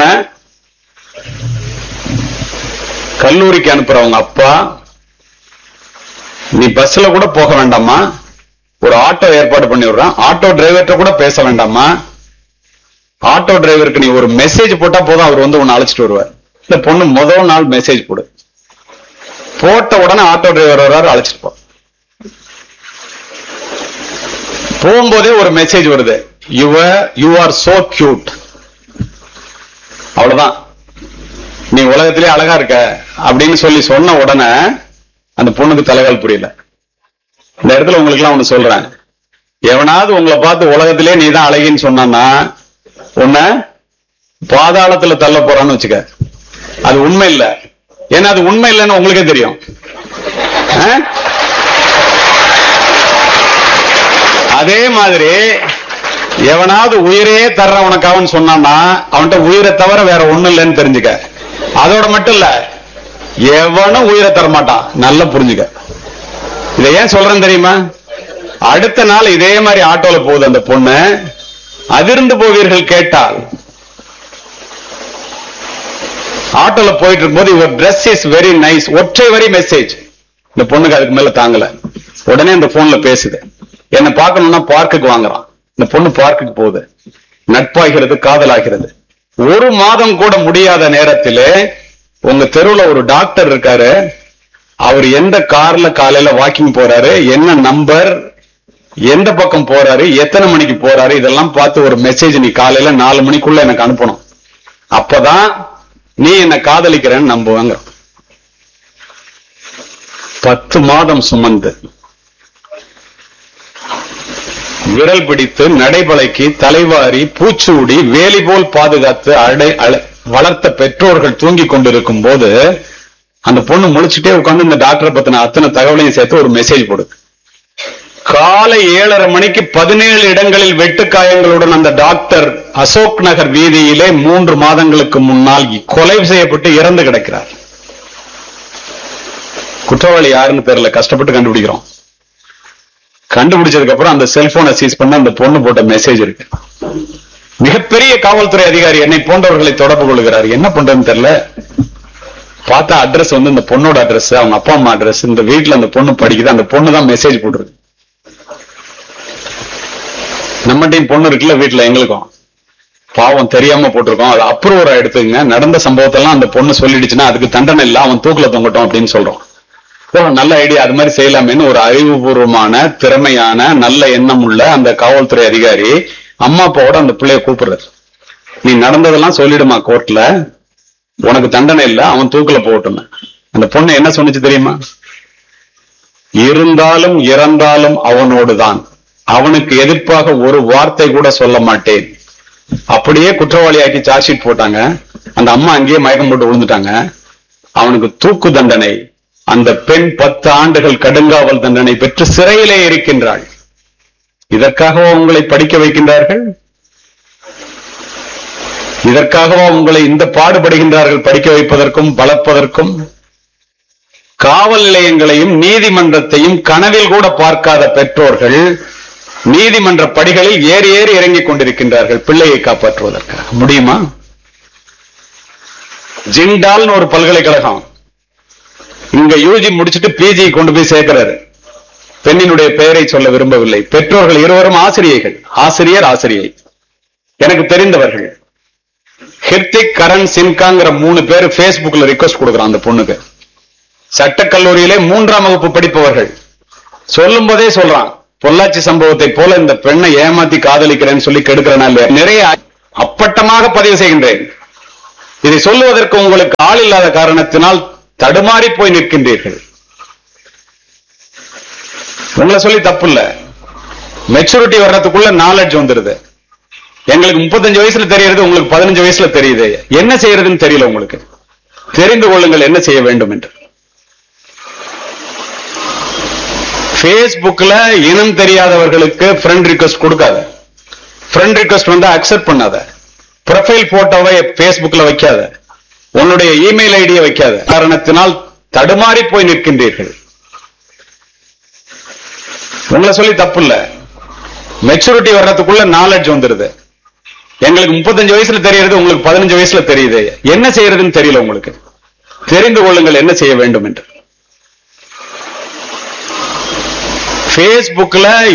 கல்லூரிக்கு அனுப்புறவங்க அப்பா, நீ பஸ்ல கூட போக வேண்டாமா, ஒரு ஆட்டோ ஏற்பாடு பண்ணி விடுறான், ஆட்டோ டிரைவர்கிட்ட கூட பேச வேண்டாமா, ஆட்டோ டிரைவருக்கு நீ ஒரு மெசேஜ் போட்டா போதும், அவர் வந்து உன்னை அழைச்சிட்டு வருவார். இந்த பொண்ணு முதல் நாள் மெசேஜ் போடு, போட்ட உடனே ஆட்டோ டிரைவர் வர்றாரு, அழைச்சிட்டு போ. போகும்போதே ஒரு மெசேஜ் வருது, you you are so cute. அவ்வளவுதான், நீ உலகத்திலே அழகா இருக்க அப்படின்னு சொல்லி சொன்ன உடனே அந்த பொண்ணுக்கு தலைகால் புரியல. இந்த இடத்துல உங்களுக்கு எல்லாம் ஒண்ணு சொல்றேன், எவனாவது உங்களை பார்த்து உலகத்திலே நீ தான் அழகின்னு சொன்னான்னா உன்னை பாதாளத்துல தள்ள போறான்னு வச்சுக்க. அது உண்மை இல்லை. ஏன்னா அது உண்மை இல்லைன்னு உங்களுக்கே தெரியும். அதே மாதிரி எவனாவது உயிரே தர்ற உனக்கு அவன் சொன்னான்னா அவன்கிட்ட உயிரை தவிர வேற ஒண்ணு இல்லைன்னு தெரிஞ்சுக்க. அதோட மட்டும் இல்ல, எவனும் உயிரை தர மாட்டான். நல்லா புரிஞ்சுக்க. இதை ஏன் சொல்றேன் தெரியுமா? அடுத்த நாள் இதே மாதிரி ஆட்டோல போகுது அந்த பொண்ணு. அதிர்ந்து போவீர்கள் கேட்டால். ஆட்டோல போயிட்டு இருக்கும்போது your dress is very nice, ஒற்றை வரி மெசேஜ். இந்த பொண்ணுக்கு அதுக்கு மேல தாங்கல. உடனே இந்த போன்ல பேசுது, என்ன பார்க்கணும்னா பார்க்குக்கு வாங்குறான். இந்த பொண்ணு பார்க்குக்கு போகுது, நட்பாகிறது, காதலாகிறது. ஒரு மாதம் கூட முடியாத நேரத்திலே உங்க தெருவுல ஒரு டாக்டர் இருக்காரு, அவர் எந்த கார்ல காலையில வாக்கிங் போறாரு, என்ன நம்பர், எந்த பக்கம் போறாரு, எத்தனை மணிக்கு போறாரு, இதெல்லாம் பார்த்து ஒரு மெசேஜ் நீ காலையில நாலு மணிக்குள்ள எனக்கு அனுப்பணும். அப்பதான் நீ என்ன காதலிக்கிறேன்னு நம்புவாங்க. பத்து மாதம் சுமந்து விரல் பிடித்து நடைபழக்கி தலைவாரி பூச்சூடி வேலி போல் பாதுகாத்து அடை வளர்த்த பெற்றோர்கள் தூங்கி கொண்டிருக்கும் போது அந்த பொண்ணு முழிச்சுட்டே உட்கார்ந்து இந்த டாக்டரை பத்தின அத்தனை தகவலையும் சேர்த்து ஒரு மெசேஜ் போடுது. காலை ஏழரை மணிக்கு பதினேழு இடங்களில் வெட்டுக்காயங்களுடன் அந்த டாக்டர் அசோக் நகர் வீதியிலே மூன்று மாதங்களுக்கு முன்னால் கொலை செய்யப்பட்டு இறந்து கிடக்கிறார். குற்றவாளி யாருன்னு தெரியல, கஷ்டப்பட்டு கண்டுபிடிக்கிறோம். கண்டுபிடிச்சதுக்கு அப்புறம் அந்த செல்போனை சீஸ் பண்ண அந்த பொண்ணு போட்ட மெசேஜ் இருக்கு. மிகப்பெரிய காவல்துறை அதிகாரி என்னை போன்றவர்களை தொடர்பு கொள்கிறார். என்ன பண்றதுன்னு தெரியல. பார்த்தா அட்ரஸ் வந்து இந்த பொண்ணோட அட்ரஸ், அவங்க அப்பா அம்மா அட்ரஸ், இந்த வீட்டுல அந்த பொண்ணு படிக்குது, அந்த பொண்ணு தான் மெசேஜ் போட்டுருக்கு. நம்ம டீம் பொண்ணு இருக்குல்ல வீட்டுல, எங்களுக்கும் பாவம் தெரியாம போட்டிருக்கோம். அது அப்ரூவரா எடுத்துங்க. நடந்த சம்பவத்தெல்லாம் அந்த பொண்ணு சொல்லிடுச்சுன்னா அதுக்கு தண்டனை இல்ல, அவன் தூக்குல தொங்கட்டும் அப்படின்னு சொல்றோம். நல்ல ஐடியா, அது மாதிரி செய்யலாமேன்னு ஒரு அறிவுபூர்வமான திறமையான நல்ல எண்ணம் உள்ள அந்த காவல்துறை அதிகாரி அம்மா அப்பாவோட அந்த பிள்ளைய கூப்பிடுறாரு. நீ நடந்ததெல்லாம் சொல்லிடுமா கோர்ட்ல, உனக்கு தண்டனை இல்ல, அவன் தூக்குல போகட்டும். அந்த பொண்ணு என்ன சொன்னிச்சு தெரியுமா? இருந்தாலும் இறந்தாலும் அவனோடுதான், அவனுக்கு எதிர்ப்பாக ஒரு வார்த்தை கூட சொல்ல மாட்டேன். அப்படியே குற்றவாளியாக்கி சார்ஜ் ஷீட் போட்டாங்க. அந்த அம்மா அங்கேயே மயக்கம் போட்டு விழுந்துட்டாங்க. அவனுக்கு தூக்கு தண்டனை. அந்த பெண் பத்து ஆண்டுகள் கடுங்காவல் தண்டனை பெற்று சிறையிலே இருக்கின்றாள். இதற்காகவா உங்களை படிக்க வைக்கின்றார்கள்? இதற்காகவா உங்களை இந்த பாடுபடுகின்றார்கள் படிக்க வைப்பதற்கும் வளர்ப்பதற்கும்? காவல் நிலையங்களையும் நீதிமன்றத்தையும் கனவில் கூட பார்க்காத பெற்றோர்கள் நீதிமன்ற படிகளில் ஏறி ஏறி இறங்கிக் கொண்டிருக்கின்றார்கள் பிள்ளையை காப்பாற்றுவதற்காக. முடியுமா? ஜிண்டால்னு ஒரு பல்கலைக்கழகம் இங்க யூஜி முடிச்சுட்டு பிஜி கொண்டு போய் சேர்க்கிறாரு. பெண்ணினுடைய பெயரை சொல்ல விரும்பவில்லை. பெற்றோர்கள் இருவரும் ஆசிரியர்கள், ஆசிரியர் ஆசிரியை, எனக்கு தெரிந்தவர்கள். ஹிர்திக், கரண், சின்காங்கிற மூணு பேர் பேஸ்புக்ல ரிக்வெஸ்ட் கொடுக்குறான் அந்த பொண்ணுக்கு. சட்டக்கல்லூரியிலே மூன்றாம் வகுப்பு படிப்பவர்கள். சொல்லும் போதே சொல்றான், பொள்ளாச்சி சம்பவத்தை போல இந்த பெண்ணை ஏமாத்தி காதலிக்கிறேன்னு சொல்லி கெடுக்கிறனால நிறைய அப்பட்டமாக பதிவு செய்கின்றேன். இதை சொல்லுவதற்கு உங்களுக்கு ஆள் இல்லாத காரணத்தினால் தடுமாறி போய் நிற்கின்றீர்கள். உங்களை சொல்லி தப்பு இல்ல, மெச்சூரிட்டி வர்றதுக்குள்ள நாலேஜ் வந்துருது. எங்களுக்கு முப்பத்தஞ்சு வயசுல தெரியுது, உங்களுக்கு பதினஞ்சு வயசுல தெரியுது. என்ன செய்யறதுன்னு தெரியல உங்களுக்கு. தெரிந்து கொள்ளுங்கள் என்ன செய்ய வேண்டும் என்று. பேஸ்புக்ல இனம் தெரியாதவர்களுக்கு ஃப்ரெண்ட் ரிக்வெஸ்ட் கொடுக்காத. ஃப்ரெண்ட் ரிக்வெஸ்ட் வந்து அக்செப்ட் பண்ணாத. ப்ரொஃபைல் போட்டோவை பேஸ்புக்ல வைக்காத. உன்னுடைய இமெயில் ஐடியை வைக்காத. காரணத்தினால் தடுமாறி போய் நிற்கின்றீர்கள். உங்களை சொல்லி தப்பு இல்ல, மெச்சூரிட்டி வர்றதுக்குள்ள நாலேஜ் வந்துருது. எங்களுக்கு முப்பத்தஞ்சு வயசுல தெரியுது, உங்களுக்கு பதினஞ்சு வயசுல தெரியுது. என்ன செய்யறதுன்னு தெரியல உங்களுக்கு. தெரிந்து கொள்ளுங்கள் என்ன செய்ய வேண்டும் என்று. பேஸ்புக்ல